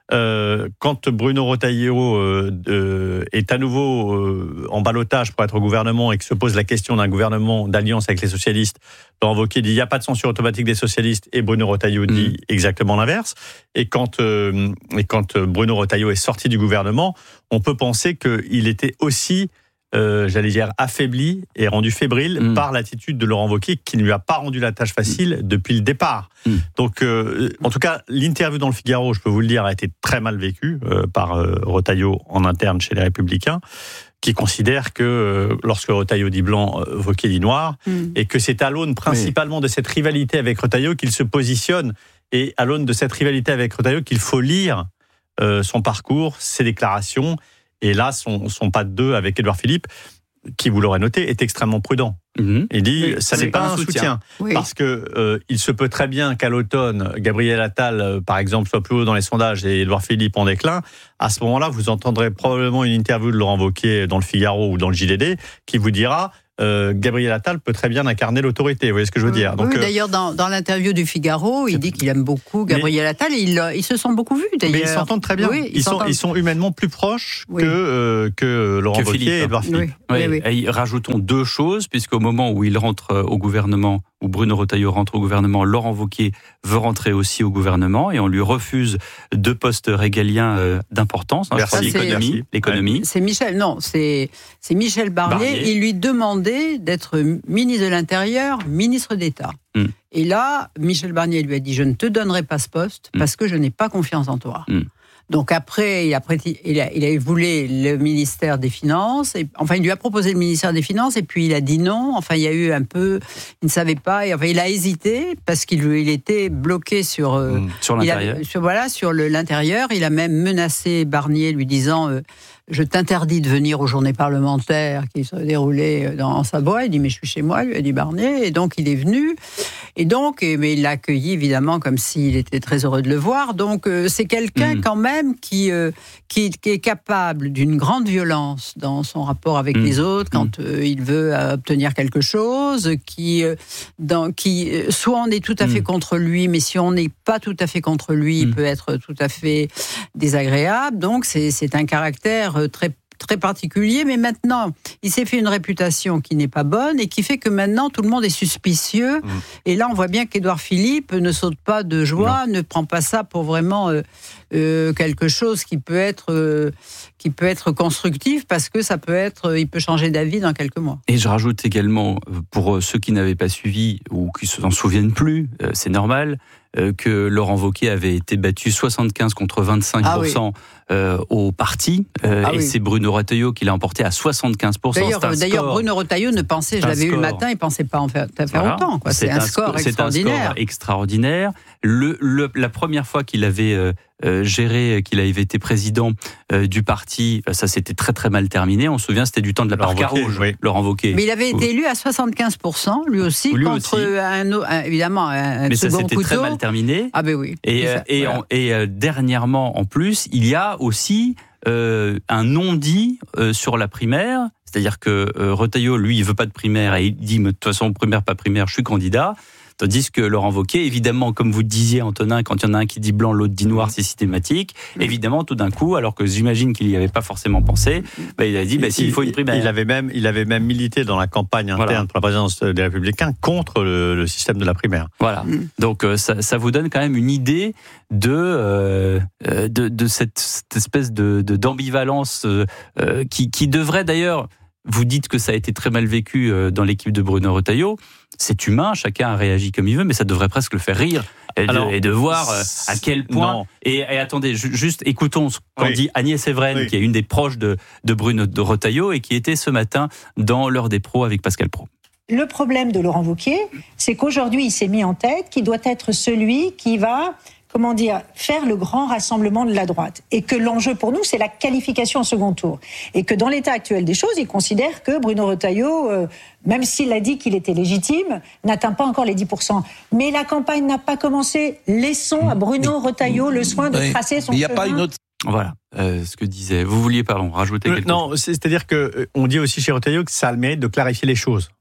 euh, quand Bruno Retailleau euh, euh, est à nouveau euh, en ballottage pour être au gouvernement et que se pose la question d'un gouvernement d'alliance avec les socialistes, Laurent Wauquiez dit il n'y a pas de censure automatique des socialistes et Bruno Retailleau dit mmh. exactement l'inverse. Et quand, euh, et quand Bruno Retailleau est sorti du gouvernement, on peut penser qu'il était aussi Euh, j'allais dire affaibli et rendu fébrile mmh. par l'attitude de Laurent Wauquiez qui ne lui a pas rendu la tâche facile mmh. depuis le départ. Mmh. Donc, euh, en tout cas, l'interview dans le Figaro, je peux vous le dire, a été très mal vécue euh, par euh, Retailleau en interne chez les Républicains, qui considère que euh, lorsque Retailleau dit blanc, euh, Wauquiez dit noir, mmh. et que c'est à l'aune principalement oui. de cette rivalité avec Retailleau qu'il se positionne, et à l'aune de cette rivalité avec Retailleau qu'il faut lire euh, son parcours, ses déclarations. Et là, son, son pas de deux avec Édouard Philippe, qui, vous l'aurez noté, est extrêmement prudent. Mmh. Il dit, oui, ça n'est pas, pas un soutien. soutien oui. Parce que euh, il se peut très bien qu'à l'automne, Gabriel Attal, euh, par exemple, soit plus haut dans les sondages et Édouard Philippe en déclin. À ce moment-là, vous entendrez probablement une interview de Laurent Wauquiez dans le Figaro ou dans le J D D qui vous dira... Euh, Gabriel Attal peut très bien incarner l'autorité, vous voyez ce que je veux dire. Donc, oui, euh, d'ailleurs, dans, dans l'interview du Figaro, il dit qu'il aime beaucoup Gabriel mais, Attal et ils, ils se sont beaucoup vus, d'ailleurs. Mais ils s'entendent très bien. Oui, ils, ils, sont, ils sont humainement plus proches oui. que, euh, que Laurent que Wauquiez et Édouard Philippe. Oui. Oui, oui. Et rajoutons deux choses, puisqu'au moment où il rentre au gouvernement, où Bruno Retailleau rentre au gouvernement, Laurent Wauquiez veut rentrer aussi au gouvernement et on lui refuse deux postes régaliens euh, d'importance, hein, Merci, l'économie. Merci. l'économie. C'est Michel, non, c'est, c'est Michel Barnier. Barnier. Il lui demandait d'être ministre de l'Intérieur, ministre d'État. Mm. Et là, Michel Barnier lui a dit, je ne te donnerai pas ce poste mm. parce que je n'ai pas confiance en toi. Mm. Donc après, il a, il, a, il a voulu le ministère des Finances. Et, enfin, il lui a proposé le ministère des Finances et puis il a dit non. Enfin, il y a eu un peu... Il ne savait pas. Et, enfin, il a hésité parce qu'il il était bloqué sur... Mmh, sur l'intérieur. Il a, sur, voilà, sur le, l'intérieur. Il a même menacé Barnier lui disant... Euh, je t'interdis de venir aux journées parlementaires qui se déroulaient dans Savoie. Il dit, mais je suis chez moi, lui a dit Barnier. Et donc, il est venu. Et donc, mais il l'a accueilli, évidemment, comme s'il était très heureux de le voir. Donc, euh, c'est quelqu'un, mmh. quand même, qui, euh, qui, qui est capable d'une grande violence dans son rapport avec mmh. les autres, quand mmh. euh, il veut euh, obtenir quelque chose, qui, euh, dans, qui euh, soit on est tout à fait mmh. contre lui, mais si on n'est pas tout à fait contre lui, mmh. il peut être tout à fait désagréable. Donc, c'est, c'est un caractère très très particulier, mais maintenant, il s'est fait une réputation qui n'est pas bonne et qui fait que maintenant, tout le monde est suspicieux. Mmh. Et là, on voit bien qu'Édouard Philippe ne saute pas de joie, non. ne prend pas ça pour vraiment euh, euh, quelque chose qui peut être euh, qui peut être constructif, parce que ça peut être, il peut changer d'avis dans quelques mois. Et je rajoute également, pour ceux qui n'avaient pas suivi ou qui ne s'en souviennent plus, euh, c'est normal, euh, que Laurent Wauquiez avait été battu soixante-quinze contre vingt-cinq pour cent ah oui. euh, au parti, euh, ah et oui. c'est Bruno Retailleau qui l'a emporté à soixante-quinze pour cent. D'ailleurs, d'ailleurs Bruno Retailleau ne pensait, je l'avais eu le matin, il ne pensait pas en faire, faire voilà. autant. Quoi. C'est, c'est, un, un score score extraordinaire. C'est un score extraordinaire. Le, le, la première fois qu'il avait euh, euh, géré, qu'il avait été président euh, du parti, ça s'était très très mal terminé. On se souvient, c'était du temps de la Parka rouge, oui. Laurent Wauquiez. Mais il avait été élu à soixante-quinze pour cent, lui aussi, lui contre aussi. Un, un, évidemment un, un Mais second couteau. Mais ça s'était très mal terminé. Ah ben oui. Et, euh, et, voilà. en, et euh, dernièrement, en plus, il y a aussi euh, un non-dit euh, sur la primaire. C'est-à-dire que euh, Retailleau, lui, il veut pas de primaire et il dit, mais de toute façon, primaire, pas primaire, je suis candidat. Tandis que Laurent Wauquiez, évidemment, comme vous le disiez, Antonin, quand il y en a un qui dit blanc, l'autre dit noir, c'est systématique. Mmh. Évidemment, tout d'un coup, alors que j'imagine qu'il n'y avait pas forcément pensé, bah, il a dit, bah, s'il il faut une primaire. Il avait même, il avait même milité dans la campagne interne voilà. pour la présidence des Républicains contre le, le système de la primaire. Voilà. Mmh. Donc, euh, ça, ça vous donne quand même une idée de, euh, de, de cette, cette espèce de, de, d'ambivalence euh, qui, qui devrait d'ailleurs... Vous dites que ça a été très mal vécu dans l'équipe de Bruno Retailleau. C'est humain, chacun a réagi comme il veut, mais ça devrait presque le faire rire et, Alors, de, et de voir à quel point. Et, et attendez, juste écoutons ce qu'en oui. dit Agnès Evren, oui. qui est une des proches de, de Bruno de Retailleau et qui était ce matin dans l'heure des pros avec Pascal Praud. Le problème de Laurent Wauquiez, c'est qu'aujourd'hui, il s'est mis en tête qu'il doit être celui qui va... comment dire, faire le grand rassemblement de la droite. Et que l'enjeu pour nous, c'est la qualification au second tour. Et que dans l'état actuel des choses, il considère que Bruno Retailleau, euh, même s'il a dit qu'il était légitime, n'atteint pas encore les dix pour cent. Mais la campagne n'a pas commencé. Laissons à Bruno Retailleau le soin de oui. tracer son chemin. Il n'y a pas une autre... Voilà euh, ce que disait. Vous vouliez, pardon, rajouter quelque euh, non, chose. Non, c'est-à-dire qu'on dit aussi chez Retailleau que ça a le mérite de clarifier les choses.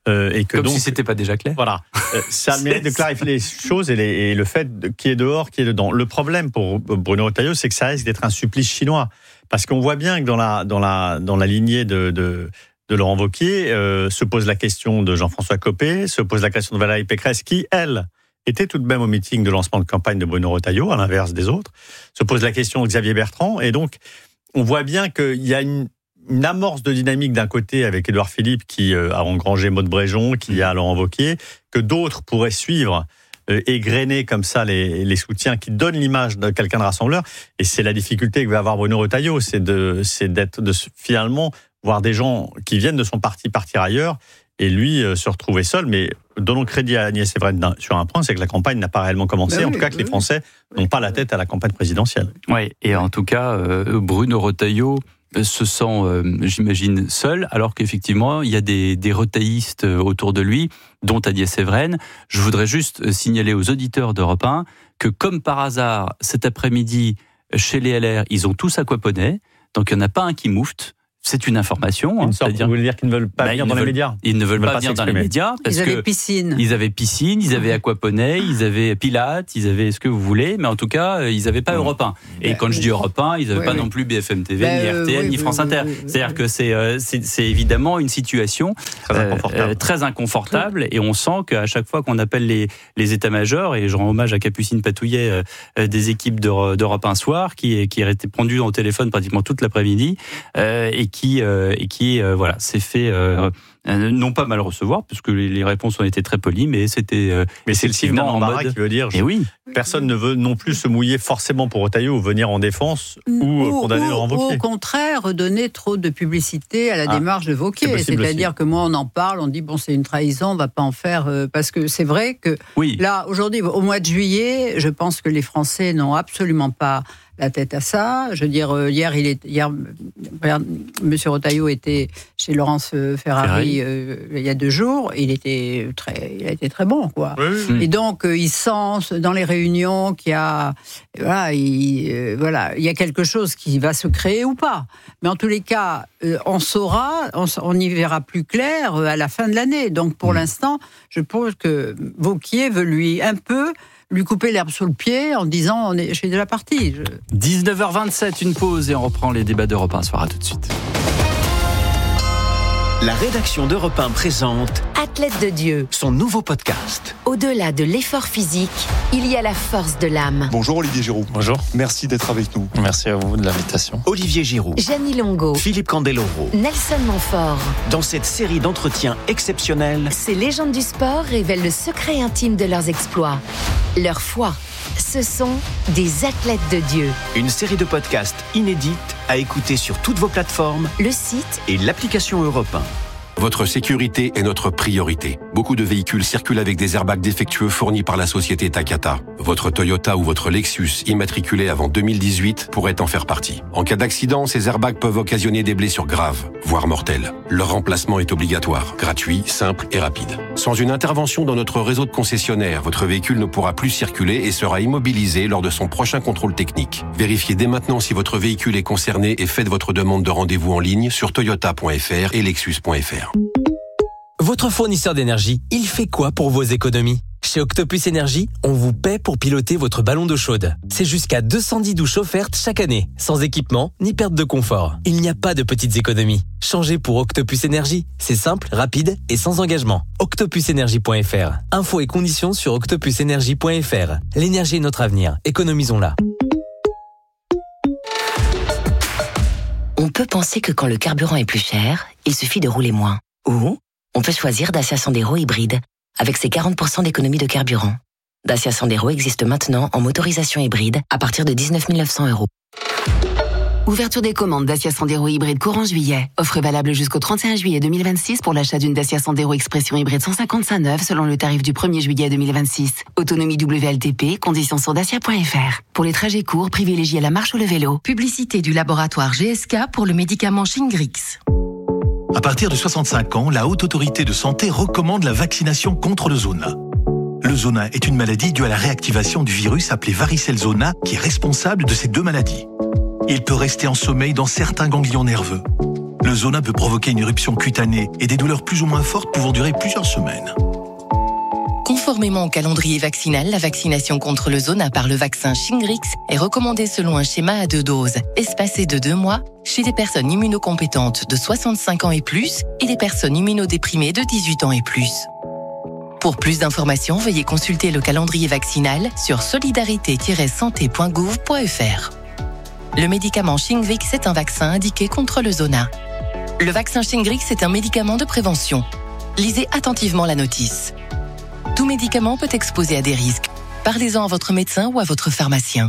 Euh, et que Comme donc, si c'était pas déjà clair. Voilà, euh, ça a le mérite de clarifier les choses et, les, et le fait de, qui est dehors, qui est dedans. Le problème pour Bruno Retailleau, c'est que ça risque d'être un supplice chinois, parce qu'on voit bien que dans la dans la dans la lignée de de, de Laurent Wauquiez euh, se pose la question de Jean-François Copé, se pose la question de Valérie Pécresse, qui elle était tout de même au meeting de lancement de campagne de Bruno Retailleau, à l'inverse des autres. Se pose la question de Xavier Bertrand, et donc on voit bien qu'il y a une une amorce de dynamique d'un côté avec Édouard Philippe qui a engrangé Maud Bréjon, qui a Laurent Wauquiez, que d'autres pourraient suivre, euh, égrener comme ça les, les soutiens qui donnent l'image de quelqu'un de rassembleur. Et c'est la difficulté que va avoir Bruno Retailleau, c'est de, c'est d'être, de finalement voir des gens qui viennent de son parti partir ailleurs et lui euh, se retrouver seul. Mais donnons crédit à Agnès Evren sur un point, c'est que la campagne n'a pas réellement commencé. Ben en oui, tout cas, que oui. les Français n'ont pas la tête à la campagne présidentielle. Oui, et en tout cas, euh, Bruno Retailleau se sent, euh, j'imagine, seul, alors qu'effectivement, il y a des, des retaillistes autour de lui, dont Agnès Evren. Je voudrais juste signaler aux auditeurs d'Europe un que, comme par hasard, cet après-midi, chez les L R, ils ont tous aquaponé, donc il n'y en a pas un qui moufte. C'est une information. Une sorte, c'est-à-dire, vous voulez dire qu'ils ne veulent pas bah, venir dans veulent, les médias Ils ne veulent, ils veulent pas, pas venir dans les médias. Parce ils avaient que piscine. Ils avaient piscine, ils avaient aquaponé, ils avaient pilates, ils avaient ce que vous voulez, mais en tout cas, ils n'avaient pas Europe un. Et bah, quand je dis Europe un, ils n'avaient oui, pas oui. non plus B F M T V, bah, ni R T L, oui, ni France oui, Inter. Oui, oui, C'est-à-dire oui. que c'est, euh, c'est, c'est évidemment une situation très inconfortable, euh, très inconfortable et on sent qu'à chaque fois qu'on appelle les, les états-majors, et je rends hommage à Capucine Patouillet euh, des équipes d'Europe un Soir, qui, qui a été pendue au téléphone pratiquement toute l'après-midi, euh, et qui, euh, et qui euh, voilà, s'est fait euh, euh, non pas mal recevoir, parce que les, les réponses ont été très polies, mais c'était euh, mais c'est le signe d'un embarras mode... qui veut dire et oui. personne ne veut non plus se mouiller forcément pour Retailleau ou venir en défense ou, ou condamner Laurent Wauquiez. Au contraire, donner trop de publicité à la ah, démarche de Wauquiez. C'est C'est-à-dire aussi. que moi, on en parle, on dit bon, c'est une trahison, on va pas en faire euh, parce que c'est vrai que oui. là, aujourd'hui, au mois de juillet, je pense que les Français n'ont absolument pas la tête à ça. Je veux dire, hier, il est, hier, Monsieur Retailleau était chez Laurence Ferrari, Ferrari. Euh, il y a deux jours. Il était très, il a été très bon, quoi. Oui. Et donc, euh, il sent dans les réunions qu'il y a, voilà, il, euh, voilà, il y a quelque chose qui va se créer ou pas. Mais en tous les cas, euh, on saura, on, on y verra plus clair euh, à la fin de l'année. Donc, pour mmh. l'instant, je pense que Wauquiez veut lui un peu lui couper l'herbe sous le pied en disant on est, je suis déjà parti. Je... dix-neuf heures vingt-sept, une pause et on reprend les débats d'Europe un Soir. À tout de suite. La rédaction d'Europe un présente Athlète de Dieu, son nouveau podcast. Au-delà de l'effort physique, il y a la force de l'âme. Bonjour Olivier Giroud. Bonjour. Merci d'être avec nous. Merci à vous de l'invitation. Olivier Giroud, Jeannie Longo, Philippe Candeloro, Nelson Montfort. Dans cette série d'entretiens exceptionnels, ces légendes du sport révèlent le secret intime de leurs exploits, leur foi. Ce sont des athlètes de Dieu. Une série de podcasts inédites à écouter sur toutes vos plateformes, le site et l'application Europe un. Votre sécurité est notre priorité. Beaucoup de véhicules circulent avec des airbags défectueux fournis par la société Takata. Votre Toyota ou votre Lexus immatriculé avant deux mille dix-huit pourrait en faire partie. En cas d'accident, ces airbags peuvent occasionner des blessures graves, voire mortelles. Leur remplacement est obligatoire, gratuit, simple et rapide. Sans une intervention dans notre réseau de concessionnaires, votre véhicule ne pourra plus circuler et sera immobilisé lors de son prochain contrôle technique. Vérifiez dès maintenant si votre véhicule est concerné et faites votre demande de rendez-vous en ligne sur toyota point f r et lexus point f r. Votre fournisseur d'énergie, il fait quoi pour vos économies ? Chez Octopus Énergie, on vous paie pour piloter votre ballon d'eau chaude. C'est jusqu'à deux cent dix douches offertes chaque année, sans équipement ni perte de confort. Il n'y a pas de petites économies. Changez pour Octopus Énergie. C'est simple, rapide et sans engagement. octopus énergie point f r. Infos et conditions sur octopus énergie point f r. L'énergie est notre avenir. Économisons-la. On peut penser que quand le carburant est plus cher, il suffit de rouler moins. Ou on peut choisir Dacia Sandero hybride, avec ses quarante pour cent d'économie de carburant. Dacia Sandero existe maintenant en motorisation hybride à partir de dix-neuf mille neuf cents euros. Ouverture des commandes Dacia Sandero hybride courant juillet. Offre valable jusqu'au trente et un juillet deux mille vingt-six pour l'achat d'une Dacia Sandero Expression hybride cent cinquante-cinq neuve selon le tarif du premier juillet deux mille vingt-six. Autonomie W L T P, conditions sur dacia point f r. Pour les trajets courts, privilégiez la marche ou le vélo. Publicité du laboratoire G S K pour le médicament Shingrix. À partir de soixante-cinq ans, la Haute Autorité de Santé recommande la vaccination contre le zona. Le zona est une maladie due à la réactivation du virus appelé varicelle zona qui est responsable de ces deux maladies. Il peut rester en sommeil dans certains ganglions nerveux. Le zona peut provoquer une éruption cutanée et des douleurs plus ou moins fortes pouvant durer plusieurs semaines. Conformément au calendrier vaccinal, la vaccination contre le zona par le vaccin Shingrix est recommandée selon un schéma à deux doses, espacé de deux mois, chez des personnes immunocompétentes de soixante-cinq ans et plus et des personnes immunodéprimées de dix-huit ans et plus. Pour plus d'informations, veuillez consulter le calendrier vaccinal sur solidarité tiret santé point gouv point f r. Le médicament Shingrix est un vaccin indiqué contre le zona. Le vaccin Shingrix est un médicament de prévention. Lisez attentivement la notice. Tout médicament peut exposer à des risques. Parlez-en à votre médecin ou à votre pharmacien.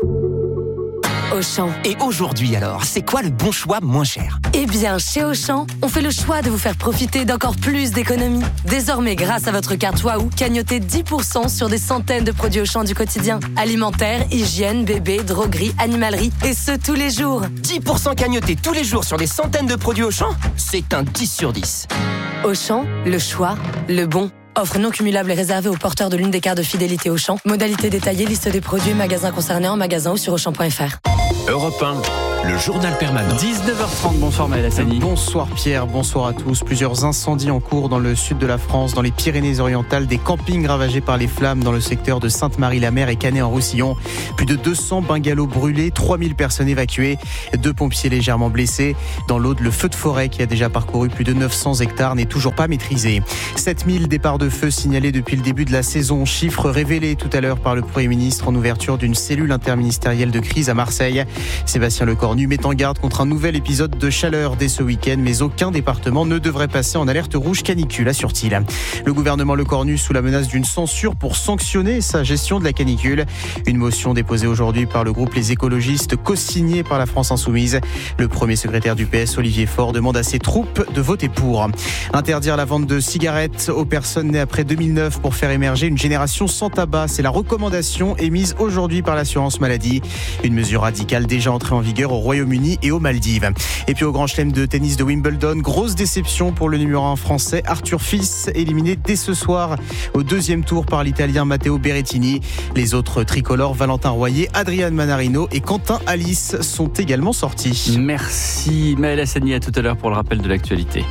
Auchan. Et aujourd'hui alors, c'est quoi le bon choix moins cher ? Eh bien, chez Auchan, on fait le choix de vous faire profiter d'encore plus d'économies. Désormais, grâce à votre carte Waouh, cagnotez dix pour cent sur des centaines de produits Auchan du quotidien. Alimentaire, hygiène, bébé, droguerie, animalerie, et ce tous les jours. dix pour cent cagnotés tous les jours sur des centaines de produits Auchan ? C'est un dix sur dix. Auchan, le choix, le bon. Offre non cumulable et réservée aux porteurs de l'une des cartes de fidélité Auchan. Modalité détaillée, liste des produits, magasins concernés en magasin ou sur auchan point f r. Europe un, le journal permanent. dix-neuf heures trente, bonsoir Maël Hassani. Bonsoir Pierre, bonsoir à tous. Plusieurs incendies en cours dans le sud de la France, dans les Pyrénées-Orientales, des campings ravagés par les flammes dans le secteur de Sainte-Marie-la-Mer et Canet-en-Roussillon. Plus de deux cents bungalows brûlés, trois mille personnes évacuées, deux pompiers légèrement blessés. Dans l'Aude, le feu de forêt qui a déjà parcouru plus de neuf cents hectares n'est toujours pas maîtrisé. sept mille départs de feu signalés depuis le début de la saison, chiffre révélé tout à l'heure par le Premier ministre en ouverture d'une cellule interministérielle de crise à Marseille. Sébastien Lecornu met en garde contre un nouvel épisode de chaleur dès ce week-end, mais aucun département ne devrait passer en alerte rouge canicule, assure-t-il. Le gouvernement Lecornu sous la menace d'une censure pour sanctionner sa gestion de la canicule. Une motion déposée aujourd'hui par le groupe Les Écologistes, co-signée par la France Insoumise. Le premier secrétaire du P S, Olivier Faure, demande à ses troupes de voter pour. Interdire la vente de cigarettes aux personnes nées après deux mille neuf pour faire émerger une génération sans tabac. C'est la recommandation émise aujourd'hui par l'assurance maladie. Une mesure radicale déjà entrée en vigueur au Royaume-Uni et aux Maldives. Et puis au Grand Chelem de tennis de Wimbledon, grosse déception pour le numéro un français Arthur Fils, éliminé dès ce soir au deuxième tour par l'Italien Matteo Berrettini. Les autres tricolores, Valentin Royer, Adrian Manarino et Quentin Alice, sont également sortis. Merci Maël Hassani, à tout à l'heure pour le rappel de l'actualité.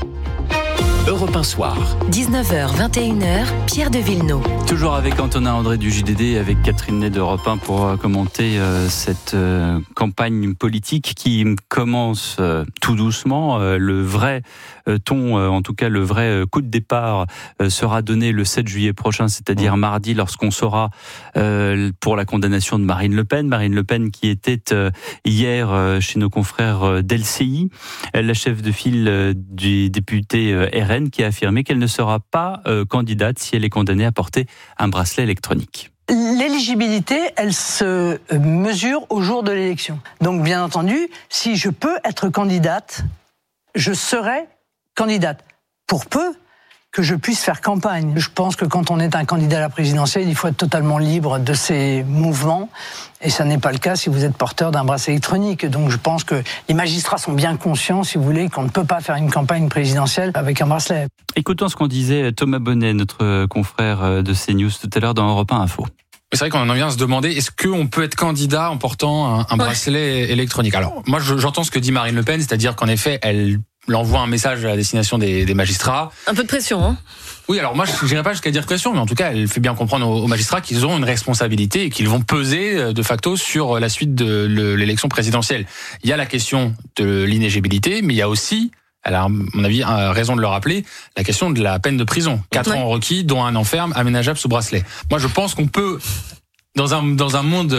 Europe un soir. dix-neuf heures, vingt et une heures, Pierre de Villeneuve. Toujours avec Antonin André du J D D et avec Catherine Ney d'Europe un pour commenter euh, cette euh, campagne politique qui commence euh, tout doucement. Euh, le vrai euh, ton, euh, en tout cas le vrai euh, coup de départ euh, sera donné le sept juillet prochain, c'est-à-dire mmh. mardi, lorsqu'on saura euh, pour la condamnation de Marine Le Pen. Marine Le Pen qui était euh, hier euh, chez nos confrères euh, d'L C I, la chef de file euh, du député euh, R N, qui a affirmé qu'elle ne sera pas euh, candidate si elle est condamnée à porter un bracelet électronique. L'éligibilité, elle se mesure au jour de l'élection. Donc, bien entendu, si je peux être candidate, je serai candidate. Pour peu que je puisse faire campagne. Je pense que quand on est un candidat à la présidentielle, il faut être totalement libre de ses mouvements. Et ça n'est pas le cas si vous êtes porteur d'un bracelet électronique. Donc je pense que les magistrats sont bien conscients, si vous voulez, qu'on ne peut pas faire une campagne présidentielle avec un bracelet. Écoutons ce qu'on disait Thomas Bonnet, notre confrère de CNews tout à l'heure dans Europe un Info. C'est vrai qu'on en vient à se demander, est-ce qu'on peut être candidat en portant un, un bracelet ouais. électronique ? Alors, moi, je, j'entends ce que dit Marine Le Pen, c'est-à-dire qu'en effet, elle envoie un message à la destination des, des magistrats. Un peu de pression, hein ? Oui, alors moi, je n'irai pas jusqu'à dire pression, mais en tout cas, elle fait bien comprendre aux, aux magistrats qu'ils auront une responsabilité et qu'ils vont peser de facto sur la suite de l'élection présidentielle. Il y a la question de l'inéligibilité, mais il y a aussi, elle a, à mon avis, raison de le rappeler, la question de la peine de prison. Quatre ouais. ans requis, dont un an ferme, aménageable sous bracelet. Moi, je pense qu'on peut, dans un, dans un monde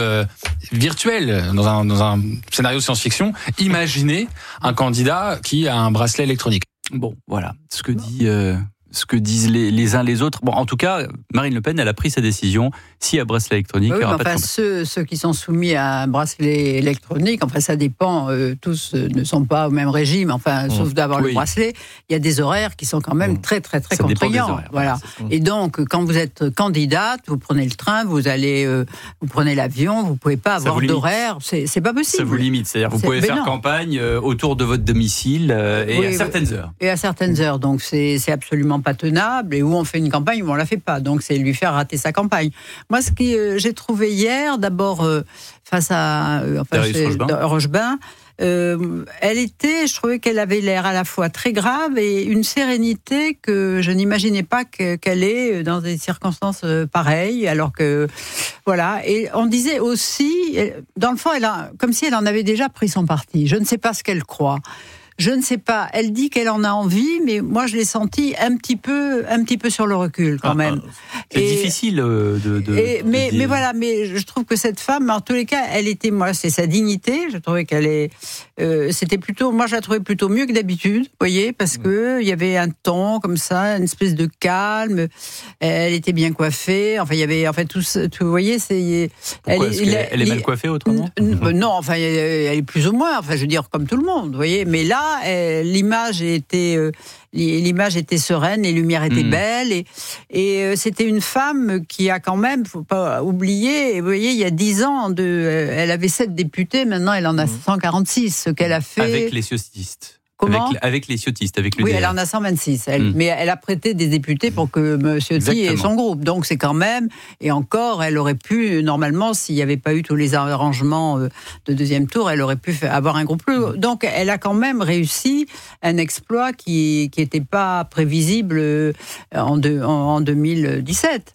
virtuel, dans un, dans un scénario de science-fiction, imaginer un candidat qui a un bracelet électronique. Bon, voilà, ce que dit... Euh... ce que disent les, les uns les autres. Bon, en tout cas, Marine Le Pen, elle a pris sa décision. S'il y a bracelet électronique, oui, il y aura enfin, pas de ceux, ceux qui sont soumis à un bracelet électronique, enfin, ça dépend. Euh, tous ne sont pas au même régime. Enfin, mmh. sauf d'avoir oui. le bracelet, il y a des horaires qui sont quand même mmh. très, très, très ça contraignants. Horaires, voilà. Et donc, quand vous êtes candidate, vous prenez le train, vous allez, euh, vous prenez l'avion, vous pouvez pas avoir d'horaire. C'est, c'est pas possible. Ça vous limite. C'est-à-dire, vous c'est, pouvez faire non. campagne euh, autour de votre domicile euh, et oui, à certaines oui. heures. Et à certaines heures. Donc, c'est, c'est absolument pas tenable. Et où on fait une campagne, où on la fait pas. Donc, c'est lui faire rater sa campagne. Moi, ce que euh, j'ai trouvé hier, d'abord, euh, face à euh, enfin, Rochebin, euh, elle était, je trouvais qu'elle avait l'air à la fois très grave et une sérénité que je n'imaginais pas que, qu'elle ait dans des circonstances pareilles, alors que, voilà. Et on disait aussi, dans le fond, elle a, comme si elle en avait déjà pris son parti. Je ne sais pas ce qu'elle croit. Je ne sais pas. Elle dit qu'elle en a envie, mais moi je l'ai sentie un petit peu, un petit peu sur le recul quand même. Ah, c'est et, difficile de. de, et, de mais, dire. mais voilà, mais je trouve que cette femme, en tous les cas, elle était, moi, c'est sa dignité. Je trouvais qu'elle est, euh, c'était plutôt, moi je la trouvais plutôt mieux que d'habitude, vous voyez, parce que il y avait un ton comme ça, une espèce de calme. Elle était bien coiffée. Enfin, il y avait, en fait, tout, tout vous voyez, c'est. Pourquoi, elle, est-ce qu'elle, elle est mal coiffée autrement? n- n- Non, enfin, elle est plus ou moins. Enfin, je veux dire, comme tout le monde, vous voyez. Mais là. L'image était, l'image était sereine, les lumières étaient mmh. belles, et, et c'était une femme qui a quand même, faut pas oublier, vous voyez, il y a dix ans, de, elle avait sept députés, maintenant elle en a mmh. cent quarante-six, ce qu'elle a fait. Avec les ciotistes. Comment ? Avec, avec les ciotistes, avec l'U D R. Oui, elle en a cent vingt-six, elle. Mmh. Mais elle a prêté des députés pour que M. Ciotti ait son groupe. Donc c'est quand même, et encore, elle aurait pu, normalement, s'il n'y avait pas eu tous les arrangements de deuxième tour, elle aurait pu avoir un groupe plus. Donc elle a quand même réussi un exploit qui n'était pas prévisible en, de, en, en deux mille dix-sept.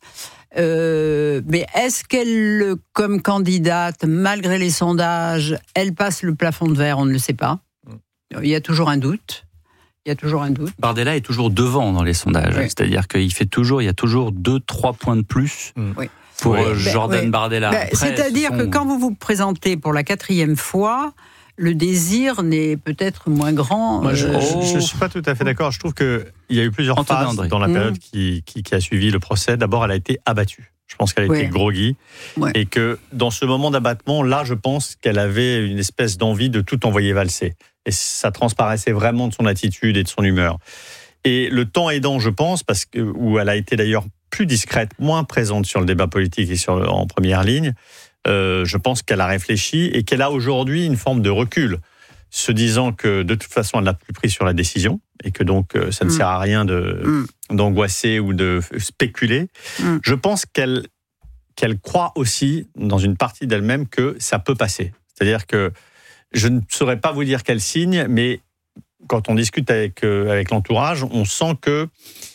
Euh, mais est-ce qu'elle, comme candidate, malgré les sondages, elle passe le plafond de verre ? On ne le sait pas. Il y a toujours un doute. Il y a toujours un doute. Bardella est toujours devant dans les sondages. Oui. C'est-à-dire qu'il fait toujours, il y a toujours deux, trois points de plus oui. pour oui. Jordan ben, Bardella. Ben, Après, c'est-à-dire sont... que quand vous vous présentez pour la quatrième fois, le désir n'est peut-être moins grand. Moi, je ne suis pas tout à fait d'accord. Je trouve qu'il y a eu plusieurs Antoine phases André. dans la période mmh. qui, qui, qui a suivi le procès. D'abord, elle a été abattue. Je pense qu'elle a ouais. été groggy. Ouais. Et que dans ce moment d'abattement, là, je pense qu'elle avait une espèce d'envie de tout envoyer valser. Et ça transparaissait vraiment de son attitude et de son humeur. Et le temps aidant, je pense, parce que, où elle a été d'ailleurs plus discrète, moins présente sur le débat politique et sur le, en première ligne, euh, je pense qu'elle a réfléchi et qu'elle a aujourd'hui une forme de recul, se disant que de toute façon, elle n'a plus pris sur la décision et que donc ça ne mmh. sert à rien de, mmh. d'angoisser ou de spéculer. Mmh. Je pense qu'elle, qu'elle croit aussi, dans une partie d'elle-même, que ça peut passer. C'est-à-dire que je ne saurais pas vous dire quel signe, mais quand on discute avec, euh, avec l'entourage, on sent que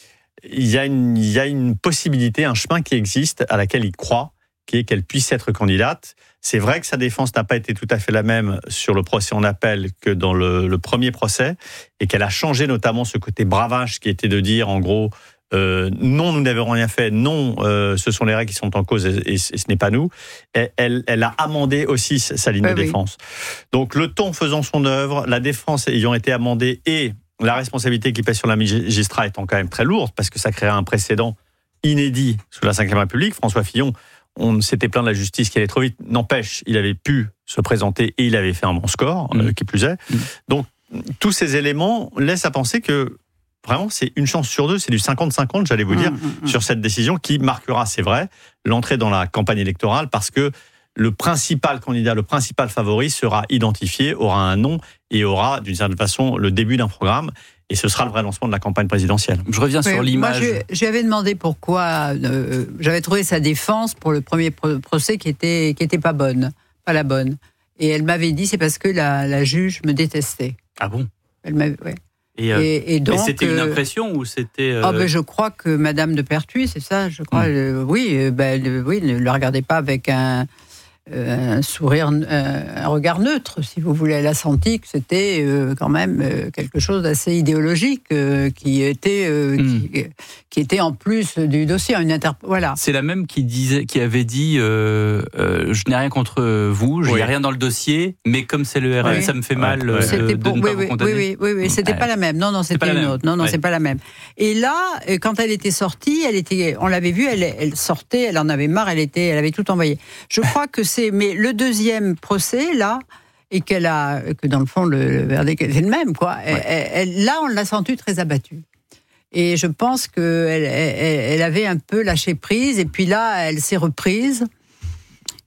il y a une, il y a une possibilité, un chemin qui existe, à laquelle il croit, qui est qu'elle puisse être candidate. C'est vrai que sa défense n'a pas été tout à fait la même sur le procès en appel que dans le, le premier procès, et qu'elle a changé notamment ce côté bravage qui était de dire, en gros, Euh, non, nous n'avons rien fait, non, euh, ce sont les règles qui sont en cause et, et, et ce n'est pas nous. Elle, elle, elle a amendé aussi sa ligne oui, de défense. Oui. Donc le ton faisant son œuvre, la défense ayant été amendée et la responsabilité qui pèse sur la magistrat étant quand même très lourde, parce que ça créera un précédent inédit sous la cinquième République. François Fillon, on s'était plaint de la justice qui allait trop vite. N'empêche, il avait pu se présenter et il avait fait un bon score, mmh. euh, qui plus est. Mmh. Donc tous ces éléments laissent à penser que vraiment, c'est une chance sur deux, c'est du cinquante cinquante, j'allais vous dire, mmh, mmh, sur cette décision qui marquera, c'est vrai, l'entrée dans la campagne électorale, parce que le principal candidat, le principal favori sera identifié, aura un nom et aura, d'une certaine façon, le début d'un programme. Et ce sera le vrai lancement de la campagne présidentielle. Je reviens oui, sur l'image. Moi, je, j'avais demandé pourquoi. Euh, j'avais trouvé sa défense pour le premier procès qui était, qui était pas bonne, pas la bonne. Et elle m'avait dit, c'est parce que la, la juge me détestait. Ah bon ? Elle m'avait, ouais. Et, euh, et, et donc, mais c'était une impression ou c'était euh... Ah ben je crois que Madame de Pertuis, c'est ça, je crois. Mmh. Euh, oui, ben euh, oui, ne la regardez pas avec un, euh, un sourire, un, un regard neutre, si vous voulez. Elle a senti que c'était euh, quand même euh, quelque chose d'assez idéologique euh, qui était euh, mmh. qui, qui était en plus du dossier, une interp... voilà. C'est la même qui disait, qui avait dit, euh, euh, je n'ai rien contre vous, je n'ai oui. rien dans le dossier, mais comme c'est le R N, oui. ça me fait mal ouais. euh, de, pour... de ne oui, pas oui, vous condamner. Oui, oui, oui, oui. C'était ouais. pas la même. Non, non, c'était une même. autre. Non, non, ouais. c'est pas la même. Et là, quand elle était sortie, elle était, on l'avait vue, elle, elle sortait, elle en avait marre, elle était, elle avait tout envoyé. Je crois que c'est, mais le deuxième procès là. Et qu'elle a, que dans le fond, le verdict c'est le même, quoi. Ouais. Elle, elle, là, on l'a sentie très abattue. Et je pense qu'elle elle, elle avait un peu lâché prise, et puis là, elle s'est reprise.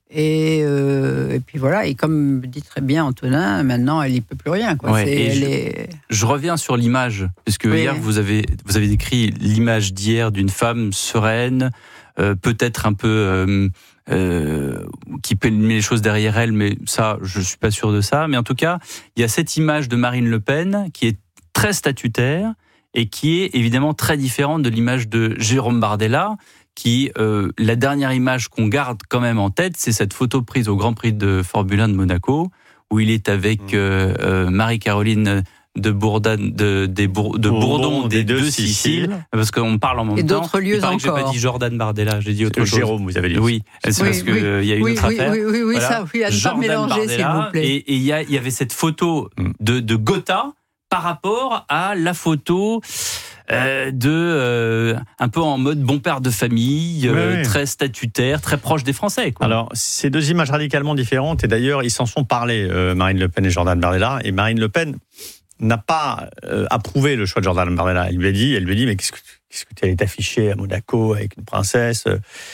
Et, euh, et puis voilà, et comme dit très bien Antonin, maintenant elle n'y peut plus rien. Quoi. Ouais, c'est, et elle je, est... je reviens sur l'image, parce que oui. hier vous avez, vous avez décrit l'image d'hier d'une femme sereine, euh, peut-être un peu euh, euh, qui met les choses derrière elle, mais ça, je suis pas sûr de ça. Mais en tout cas, il y a cette image de Marine Le Pen qui est très statutaire et qui est évidemment très différente de l'image de Jérôme Bardella, qui, euh, la dernière image qu'on garde quand même en tête, c'est cette photo prise au Grand Prix de Formule un de Monaco, où il est avec euh, euh, Marie-Caroline de Bourdon, de, des Bour, de Bourdon, Bourdon des, des deux Siciles, Sicile, parce qu'on parle en même et temps. d'autres lieux il paraît encore. Que j'ai pas dit Jordan Bardella, j'ai dit autre chose. Jérôme, vous avez dit. Oui, c'est oui, parce qu'il oui, y a une oui, autre oui, affaire. Oui, oui, oui, voilà. Ça, oui, à ne pas mélanger, s'il vous plaît. Et il y, y avait cette photo de, de Gotha par rapport à la photo euh, de euh, un peu en mode bon père de famille, euh, oui, oui. très statutaire, très proche des Français. Quoi. Alors, c'est deux images radicalement différentes, et d'ailleurs, ils s'en sont parlé, euh, Marine Le Pen et Jordan Bardella, et Marine Le Pen n'a pas euh, approuvé le choix de Jordan Bardella. Elle lui a dit, elle lui a dit, mais qu'est-ce que, qu'est-ce que tu allais t'afficher à Monaco avec une princesse ?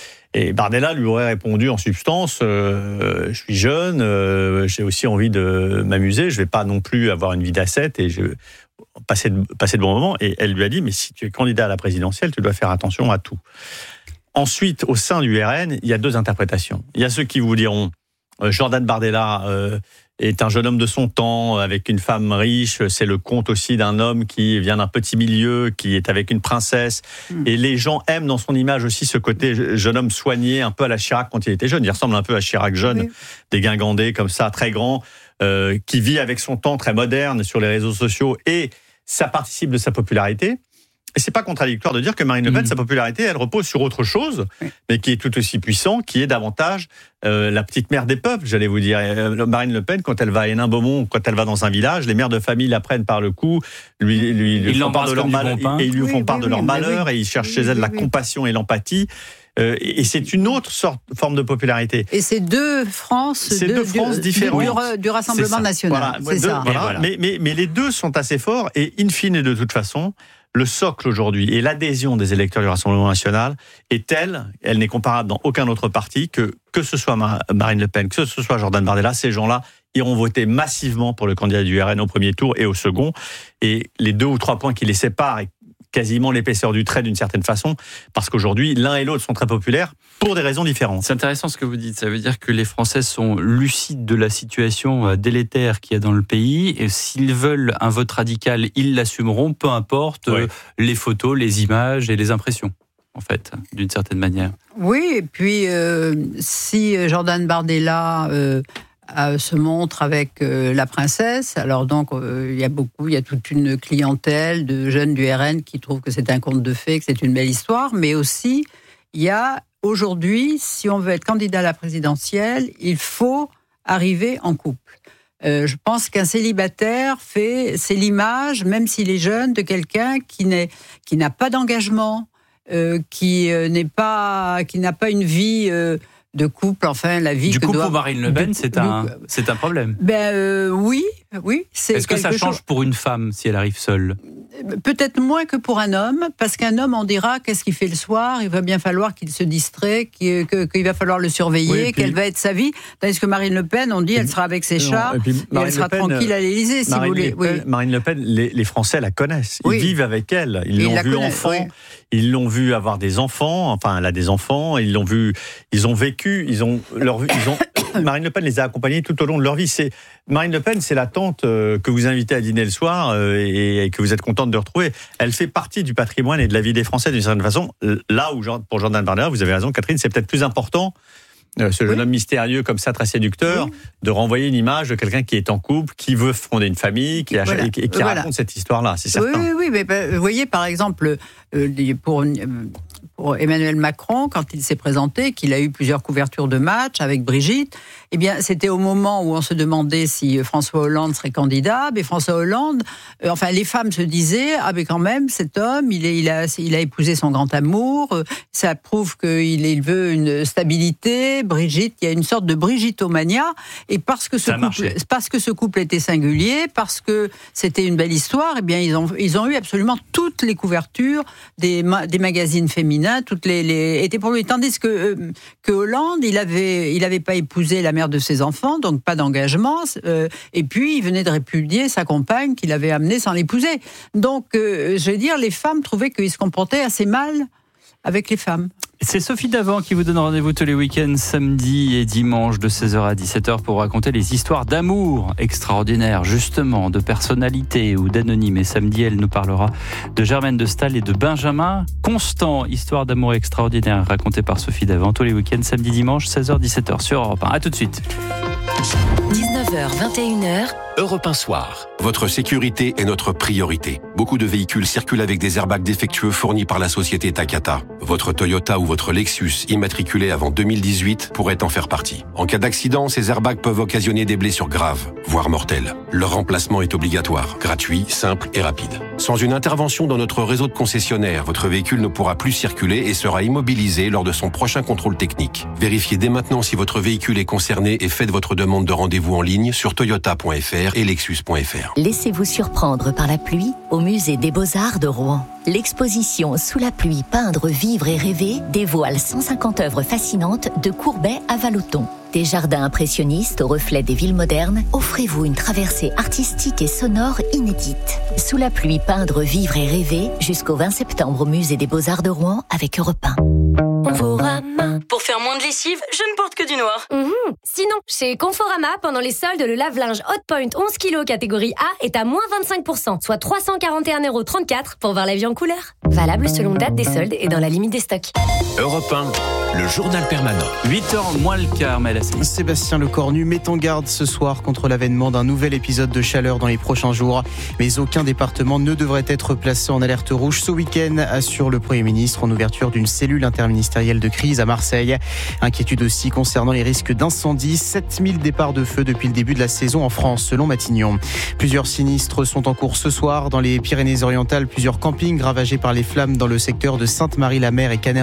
Et Bardella lui aurait répondu en substance, euh, je suis jeune, euh, j'ai aussi envie de m'amuser, je vais pas non plus avoir une vie d'ascète et je passer de, passer de bons moments. Et elle lui a dit, mais si tu es candidat à la présidentielle, tu dois faire attention à tout. Ensuite, au sein du R N, il y a deux interprétations. Il y a ceux qui vous diront, euh, Jordan Bardella euh, est un jeune homme de son temps, avec une femme riche, c'est le conte aussi d'un homme qui vient d'un petit milieu, qui est avec une princesse, mmh. et les gens aiment dans son image aussi ce côté jeune homme soigné, un peu à la Chirac quand il était jeune, il ressemble un peu à Chirac jeune, oui. dégingandé comme ça, très grand, euh, qui vit avec son temps, très moderne sur les réseaux sociaux, et ça participe de sa popularité. Et c'est pas contradictoire de dire que Marine Le Pen, mmh. sa popularité, elle repose sur autre chose, oui. mais qui est tout aussi puissant, qui est davantage euh, la petite mère des peuples, j'allais vous dire. Euh, Marine Le Pen, quand elle va à Hénin-Beaumont, quand elle va dans un village, les mères de famille la prennent par le cou, lui, lui, lui font part de leur mal, et ils lui font oui, part oui, de leur oui, malheur, oui. et ils cherchent oui, chez elle oui, la oui. compassion et l'empathie. Euh, et c'est une autre sorte, forme de popularité. Et c'est deux France, c'est deux, deux France du, différentes. Du, du Rassemblement national. Voilà, c'est deux, ça. Voilà. Voilà. Mais, mais, mais les deux sont assez forts, et in fine, de toute façon, le socle aujourd'hui et l'adhésion des électeurs du Rassemblement national est telle, elle n'est comparable dans aucun autre parti, que que ce soit Marine Le Pen, que ce soit Jordan Bardella, ces gens-là iront voter massivement pour le candidat du R N au premier tour et au second. Et les deux ou trois points qui les séparent, et quasiment l'épaisseur du trait d'une certaine façon, parce qu'aujourd'hui, l'un et l'autre sont très populaires pour des raisons différentes. C'est intéressant ce que vous dites. Ça veut dire que les Français sont lucides de la situation délétère qu'il y a dans le pays, et s'ils veulent un vote radical, ils l'assumeront, peu importe oui. les photos, les images et les impressions, en fait, d'une certaine manière. Oui, et puis euh, si Jordan Bardella... Euh se montre avec euh, la princesse. Alors donc, euh, il y a beaucoup, il y a toute une clientèle de jeunes du R N qui trouvent que c'est un conte de fées, que c'est une belle histoire, mais aussi, il y a aujourd'hui, si on veut être candidat à la présidentielle, il faut arriver en couple. Euh, je pense qu'un célibataire fait, c'est l'image, même s'il est jeune, de quelqu'un qui, n'est, qui n'a pas d'engagement, euh, qui, euh, n'est pas, qui n'a pas une vie... Euh, de couple, enfin, la vie du que coup, doit... pour Marine Le Pen, c'est un, c'est un problème. Ben euh, oui, oui. C'est Est-ce que ça change chose... pour une femme si elle arrive seule ? Peut-être moins que pour un homme, parce qu'un homme, on dira qu'est-ce qu'il fait le soir, il va bien falloir qu'il se distrait, qu'il, que, qu'il va falloir le surveiller, oui, puis... quelle va être sa vie. Tandis que Marine Le Pen, on dit, elle sera avec ses non, chats, et, et elle sera Pen, tranquille à l'Élysée, si Marine vous voulez. Le Pen, oui. Marine Le Pen, les, les Français la connaissent, ils oui. vivent avec elle, ils l'ont vu enfant, oui. ils l'ont vu avoir des enfants, enfin, elle a des enfants, ils l'ont vu, ils ont vécu, ils ont leur, ils ont. Marine Le Pen les a accompagnés tout au long de leur vie. C'est Marine Le Pen, c'est la tante euh, que vous invitez à dîner le soir euh, et, et que vous êtes contente de retrouver. Elle fait partie du patrimoine et de la vie des Français d'une certaine façon. Là où, pour Jordan Bardella, vous avez raison, Catherine, c'est peut-être plus important, euh, ce jeune oui. homme mystérieux comme ça, très séducteur, oui. de renvoyer une image de quelqu'un qui est en couple, qui veut fonder une famille, qui, a, voilà. et qui, et qui voilà. raconte cette histoire-là, c'est certain. Oui, oui, oui, mais vous voyez, par exemple, euh, pour... Euh, Pour Emmanuel Macron, quand il s'est présenté, qu'il a eu plusieurs couvertures de match avec Brigitte, eh bien, c'était au moment où on se demandait si François Hollande serait candidat. Mais François Hollande, euh, enfin, les femmes se disaient, ah, mais quand même, cet homme, il, est, il, a, il a épousé son grand amour, euh, ça prouve qu'il il veut une stabilité. Brigitte, il y a une sorte de Brigittomania. Et parce que ce, couple, parce que ce couple était singulier, parce que c'était une belle histoire, eh bien, ils ont, ils ont eu absolument toutes les couvertures des, ma- des magazines féminins, toutes les, les étaient pour lui. Tandis que, euh, que Hollande, il avait, il avait pas épousé la mère de ses enfants, donc pas d'engagement. Euh, et puis, il venait de répudier sa compagne qu'il avait amenée sans l'épouser. Donc, euh, je veux dire, les femmes trouvaient qu'il se comportait assez mal avec les femmes. C'est Sophie Davant qui vous donne rendez-vous tous les week-ends, samedi et dimanche de seize heures à dix-sept heures pour raconter les histoires d'amour extraordinaires, justement, de personnalité ou d'anonymes. Et samedi, elle nous parlera de Germaine de Staël et de Benjamin Constant. Histoire d'amour extraordinaire racontée par Sophie Davant tous les week-ends, samedi, dimanche, seize heures, dix-sept heures sur Europe un. À tout de suite. dix-neuf heures, vingt et une heures. Europe un soir. Votre sécurité est notre priorité. Beaucoup de véhicules circulent avec des airbags défectueux fournis par la société Takata. Votre Toyota ou votre Lexus immatriculé avant deux mille dix-huit pourrait en faire partie. En cas d'accident, ces airbags peuvent occasionner des blessures graves, voire mortelles. Leur remplacement est obligatoire, gratuit, simple et rapide. Sans une intervention dans notre réseau de concessionnaires, votre véhicule ne pourra plus circuler et sera immobilisé lors de son prochain contrôle technique. Vérifiez dès maintenant si votre véhicule est concerné et faites votre demande de rendez-vous en ligne sur toyota point f r et lexus point f r. Laissez-vous surprendre par la pluie au musée des Beaux-Arts de Rouen. L'exposition Sous la pluie, peindre, vivre et rêver dévoile cent cinquante œuvres fascinantes de Courbet à Vallotton. Des jardins impressionnistes au reflet des villes modernes, offrez-vous une traversée artistique et sonore inédite. Sous la pluie, peindre, vivre et rêver jusqu'au vingt septembre au musée des Beaux-Arts de Rouen avec Europe un. Conforama. Pour faire moins de lessive, je ne porte que du noir. Mmh. Sinon, chez Conforama, pendant les soldes, le lave-linge Hotpoint onze kilos catégorie A est à moins vingt-cinq pour cent, soit trois cent quarante et un euros trente-quatre pour voir la vie en couleur. Valable selon date des soldes et dans la limite des stocks. Europe un, le journal permanent. huit heures moins le quart, Mélassie. Sébastien Lecornu met en garde ce soir contre l'avènement d'un nouvel épisode de chaleur dans les prochains jours. Mais aucun département ne devrait être placé en alerte rouge ce week-end, assure le Premier ministre en ouverture d'une cellule interministérielle de crise à Marseille. Inquiétude aussi concernant les risques d'incendie. sept mille départs de feu depuis le début de la saison en France, selon Matignon. Plusieurs sinistres sont en cours ce soir dans les Pyrénées-Orientales. Plusieurs campings ravagés par les flammes dans le secteur de Sainte-Marie-la-Mer et Canet